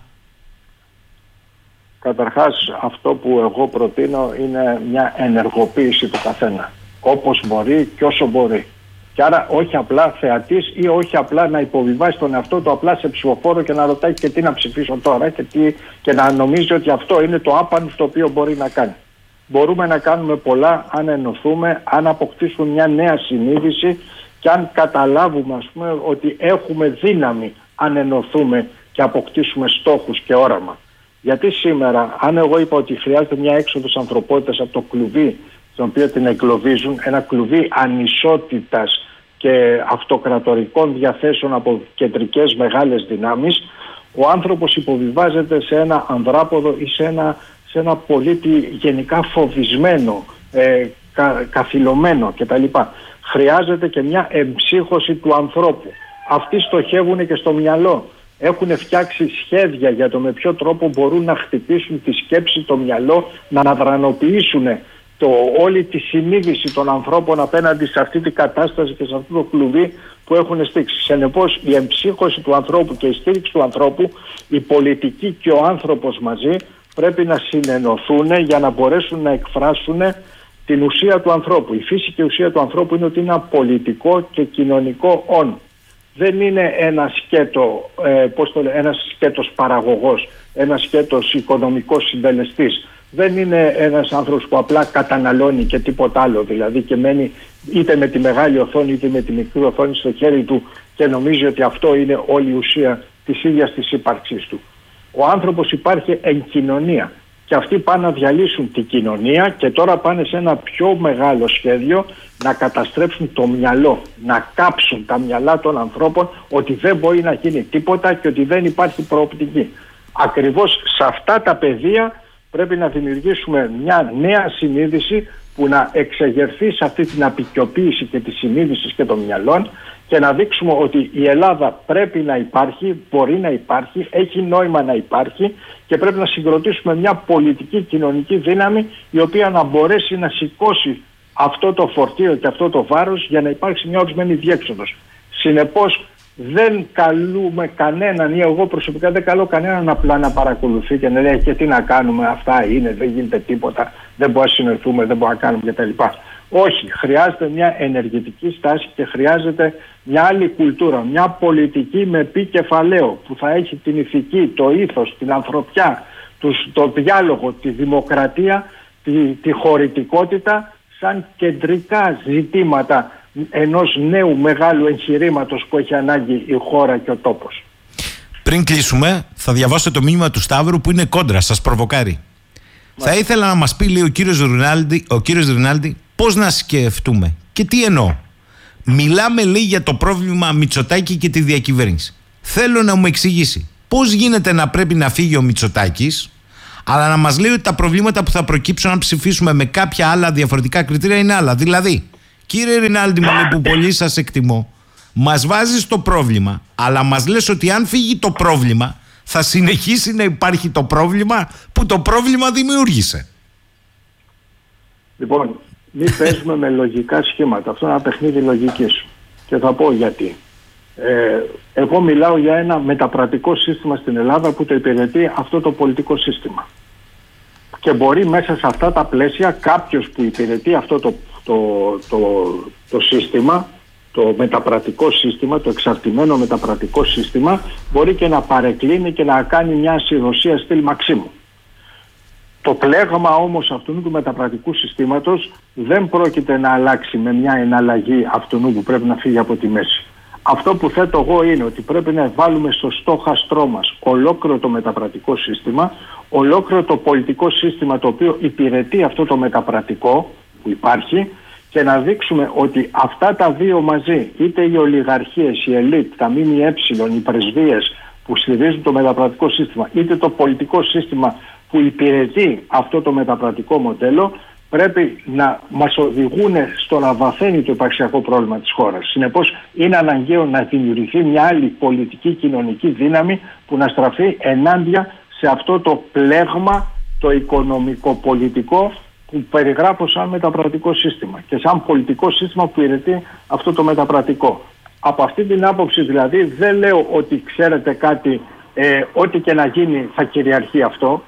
[SPEAKER 1] Καταρχάς, αυτό που εγώ προτείνω είναι μια ενεργοποίηση του καθένα, όπως μπορεί και όσο μπορεί. Και άρα όχι απλά θεατής ή όχι απλά να υποβιβάσει τον εαυτό του απλά σε ψηφοφόρο και να ρωτάει και τι να ψηφίσω τώρα και, τι, και να νομίζει ότι αυτό είναι το άπαν στο οποίο μπορεί να κάνει. Μπορούμε να κάνουμε πολλά αν ενωθούμε, αν αποκτήσουμε μια νέα συνείδηση και αν καταλάβουμε, ας πούμε, ότι έχουμε δύναμη αν ενωθούμε και αποκτήσουμε στόχους και όραμα. Γιατί σήμερα, αν εγώ είπα ότι χρειάζεται μια έξοδος ανθρωπότητας από το κλουβί στον οποίο την εγκλωβίζουν, ένα κλουβί ανισότητας και αυτοκρατορικών διαθέσεων από κεντρικές μεγάλες δυνάμεις, ο άνθρωπος υποβιβάζεται σε ένα ανδράποδο ή σε ένα, σε ένα πολίτη γενικά φοβισμένο, ε, κα, καθυλωμένο κτλ. Χρειάζεται και μια εμψύχωση του ανθρώπου. Αυτοί στοχεύουν και στο μυαλό. Έχουν φτιάξει σχέδια για το με ποιο τρόπο μπορούν να χτυπήσουν τη σκέψη, το μυαλό, να αναδρανοποιήσουν το, όλη τη συνείδηση των ανθρώπων απέναντι σε αυτή την κατάσταση και σε αυτό το κλουβί που έχουν στήξει. Συνεπώς, η εμψύχωση του ανθρώπου και η στήριξη του ανθρώπου, η πολιτική και ο άνθρωπος μαζί πρέπει να συνενωθούν για να μπορέσουν να εκφράσουν την ουσία του ανθρώπου. Η φύση και η ουσία του ανθρώπου είναι ότι είναι ένα πολιτικό και κοινωνικό όν. Δεν είναι ένα σκέτο, ε, πώς το λέει, ένας σκέτος παραγωγός, ένας σκέτος οικονομικός συντελεστής. Δεν είναι ένας άνθρωπος που απλά καταναλώνει και τίποτα άλλο, δηλαδή, και μένει είτε με τη μεγάλη οθόνη είτε με τη μικρή οθόνη στο χέρι του και νομίζει ότι αυτό είναι όλη η ουσία της ίδιας της ύπαρξής του. Ο άνθρωπος υπάρχει εν κοινωνία και αυτοί πάνε να διαλύσουν την κοινωνία και τώρα πάνε σε ένα πιο μεγάλο σχέδιο να καταστρέψουν το μυαλό, να κάψουν τα μυαλά των ανθρώπων ότι δεν μπορεί να γίνει τίποτα και ότι δεν υπάρχει προοπτική. Ακριβώς σε αυτά τα πεδία πρέπει να δημιουργήσουμε μια νέα συνείδηση που να εξεγερθεί σε αυτή την απεικιοποίηση και τη συνείδηση και των μυαλών και να δείξουμε ότι η Ελλάδα πρέπει να υπάρχει, μπορεί να υπάρχει, έχει νόημα να υπάρχει και πρέπει να συγκροτήσουμε μια πολιτική κοινωνική δύναμη η οποία να μπορέσει να σηκώσει αυτό το φορτίο και αυτό το βάρος για να υπάρξει μια ορισμένη διέξοδος. Συνεπώς, δεν καλούμε κανέναν, ή εγώ προσωπικά δεν καλώ κανέναν απλά να παρακολουθεί και να λέει και τι να κάνουμε, αυτά είναι, δεν γίνεται τίποτα, δεν μπορούμε να συνοηθούμε, δεν μπορούμε να κάνουμε κτλ. Όχι, χρειάζεται μια ενεργητική στάση και χρειάζεται μια άλλη κουλτούρα, μια πολιτική με πι κεφαλαίο που θα έχει την ηθική, το ήθος, την ανθρωπιά, το διάλογο, τη δημοκρατία, τη, τη χωρητικότητα σαν κεντρικά ζητήματα ενός νέου μεγάλου εγχειρήματος που έχει ανάγκη η χώρα και ο τόπος.
[SPEAKER 2] Πριν κλείσουμε, θα διαβάσω το μήνυμα του Σταύρου που είναι κόντρα, σας προβοκάρει. Θα ήθελα να μας πει, λέει ο κύριος Ρινάλντι, ο κύριος Ρινάλντι, πώς να σκεφτούμε. Και τι εννοώ. Μιλάμε, λέει, για το πρόβλημα Μητσοτάκη και τη διακυβέρνηση. Θέλω να μου εξηγήσει πώς γίνεται να πρέπει να φύγει ο Μητσοτάκης, αλλά να μας λέει ότι τα προβλήματα που θα προκύψουν αν ψηφίσουμε με κάποια άλλα διαφορετικά κριτήρια είναι άλλα. Δηλαδή, κύριε Ρινάλντι, μου λέει, που πολύ σας εκτιμώ, μας βάζεις το πρόβλημα, αλλά μας λες ότι αν φύγει το πρόβλημα, θα συνεχίσει να υπάρχει το πρόβλημα που το πρόβλημα δημιούργησε.
[SPEAKER 1] Λοιπόν, μην παίζουμε με λογικά σχήματα. Αυτό είναι ένα παιχνίδι λογικής. Και θα πω γιατί. Ε, εγώ μιλάω για ένα μεταπρατικό σύστημα στην Ελλάδα που το υπηρετεί αυτό το πολιτικό σύστημα. Και μπορεί μέσα σε αυτά τα πλαίσια κάποιος που υπηρετεί αυτό το, το, το, το σύστημα, το μεταπρατικό σύστημα, το εξαρτημένο μεταπρατικό σύστημα, μπορεί και να παρεκκλίνει και να κάνει μια ασυδοσία στυλ Μαξίμου. Το πλέγμα όμως αυτού του μεταπρατικού συστήματος δεν πρόκειται να αλλάξει με μια εναλλαγή αυτού που πρέπει να φύγει από τη μέση. Αυτό που θέτω εγώ είναι ότι πρέπει να βάλουμε στο στόχαστρό μας ολόκληρο το μεταπρατικό σύστημα, ολόκληρο το πολιτικό σύστημα το οποίο υπηρετεί αυτό το μεταπρατικό που υπάρχει, και να δείξουμε ότι αυτά τα δύο μαζί, είτε οι ολιγαρχίες, η ελίτ, τα ΜΜΕ, οι πρεσβείες που στηρίζουν το μεταπρατικό σύστημα, είτε το πολιτικό σύστημα που υπηρετεί αυτό το μεταπρατικό μοντέλο, πρέπει να μας οδηγούν στο να βαθαίνει το υπαρξιακό πρόβλημα της χώρας. Συνεπώς είναι αναγκαίο να δημιουργηθεί μια άλλη πολιτική κοινωνική δύναμη που να στραφεί ενάντια σε αυτό το πλέγμα, το οικονομικό-πολιτικό που περιγράφω σαν μεταπρατικό σύστημα και σαν πολιτικό σύστημα που υπηρετεί αυτό το μεταπρατικό. Από αυτή την άποψη δηλαδή δεν λέω ότι ξέρετε κάτι, ε, ό,τι και να γίνει θα κυριαρχεί αυτό.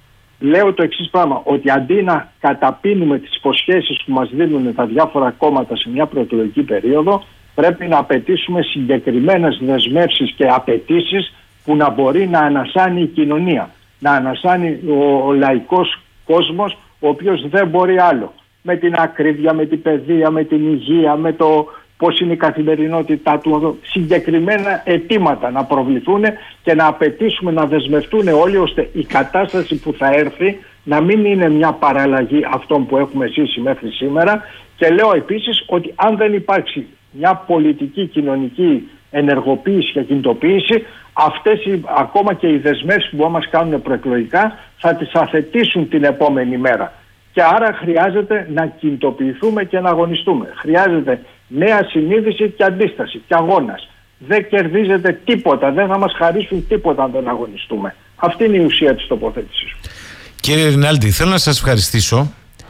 [SPEAKER 1] Λέω το εξής πράγμα, ότι αντί να καταπίνουμε τις υποσχέσεις που μας δίνουν τα διάφορα κόμματα σε μια προεκλογική περίοδο, πρέπει να απαιτήσουμε συγκεκριμένες δεσμεύσεις και απαιτήσεις που να μπορεί να ανασάνει η κοινωνία, να ανασάνει ο, ο λαϊκός κόσμος, ο οποίος δεν μπορεί άλλο. Με την ακρίβεια, με την παιδεία, με την υγεία, με το πώς είναι η καθημερινότητά του, συγκεκριμένα αιτήματα να προβληθούν και να απαιτήσουμε να δεσμευτούν όλοι, ώστε η κατάσταση που θα έρθει να μην είναι μια παραλλαγή αυτών που έχουμε ζήσει μέχρι σήμερα. Και λέω επίσης ότι αν δεν υπάρξει μια πολιτική κοινωνική ενεργοποίηση και κινητοποίηση, αυτές οι, ακόμα και οι δεσμεύσεις που μας κάνουν προεκλογικά θα τις αθετήσουν την επόμενη μέρα. Και άρα χρειάζεται να κινητοποιηθούμε και να αγωνιστούμε. Χρειάζεται νέα συνείδηση και αντίσταση και αγώνας. Δεν κερδίζεται τίποτα, δεν θα μας χαρίσουν τίποτα αν δεν αγωνιστούμε. Αυτή είναι η ουσία της τοποθέτησης.
[SPEAKER 2] Κύριε Ρινάλντι, θέλω να σας ευχαριστήσω.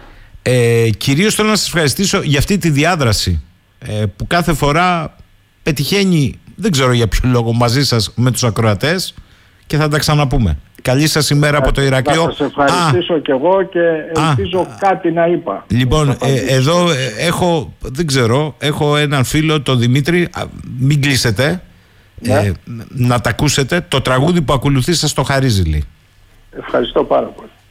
[SPEAKER 2] Ε, κυρίως θέλω να σας ευχαριστήσω για αυτή τη διάδραση ε, που κάθε φορά πετυχαίνει, δεν ξέρω για ποιο λόγο, μαζί σας με τους ακροατές, και θα τα ξαναπούμε. Καλή σας ημέρα από το Ηρακλείο.
[SPEAKER 1] Θα σας ευχαριστήσω Α. και εγώ και ελπίζω Α. κάτι να είπα.
[SPEAKER 2] Λοιπόν, ε, εδώ ε, έχω, δεν ξέρω, έχω έναν φίλο, τον Δημήτρη, α, μην κλείσετε, ναι. ε, να τα ακούσετε. Το τραγούδι που ακολουθεί σας το χαρίζει, λέει.
[SPEAKER 1] Ευχαριστώ πάρα πολύ.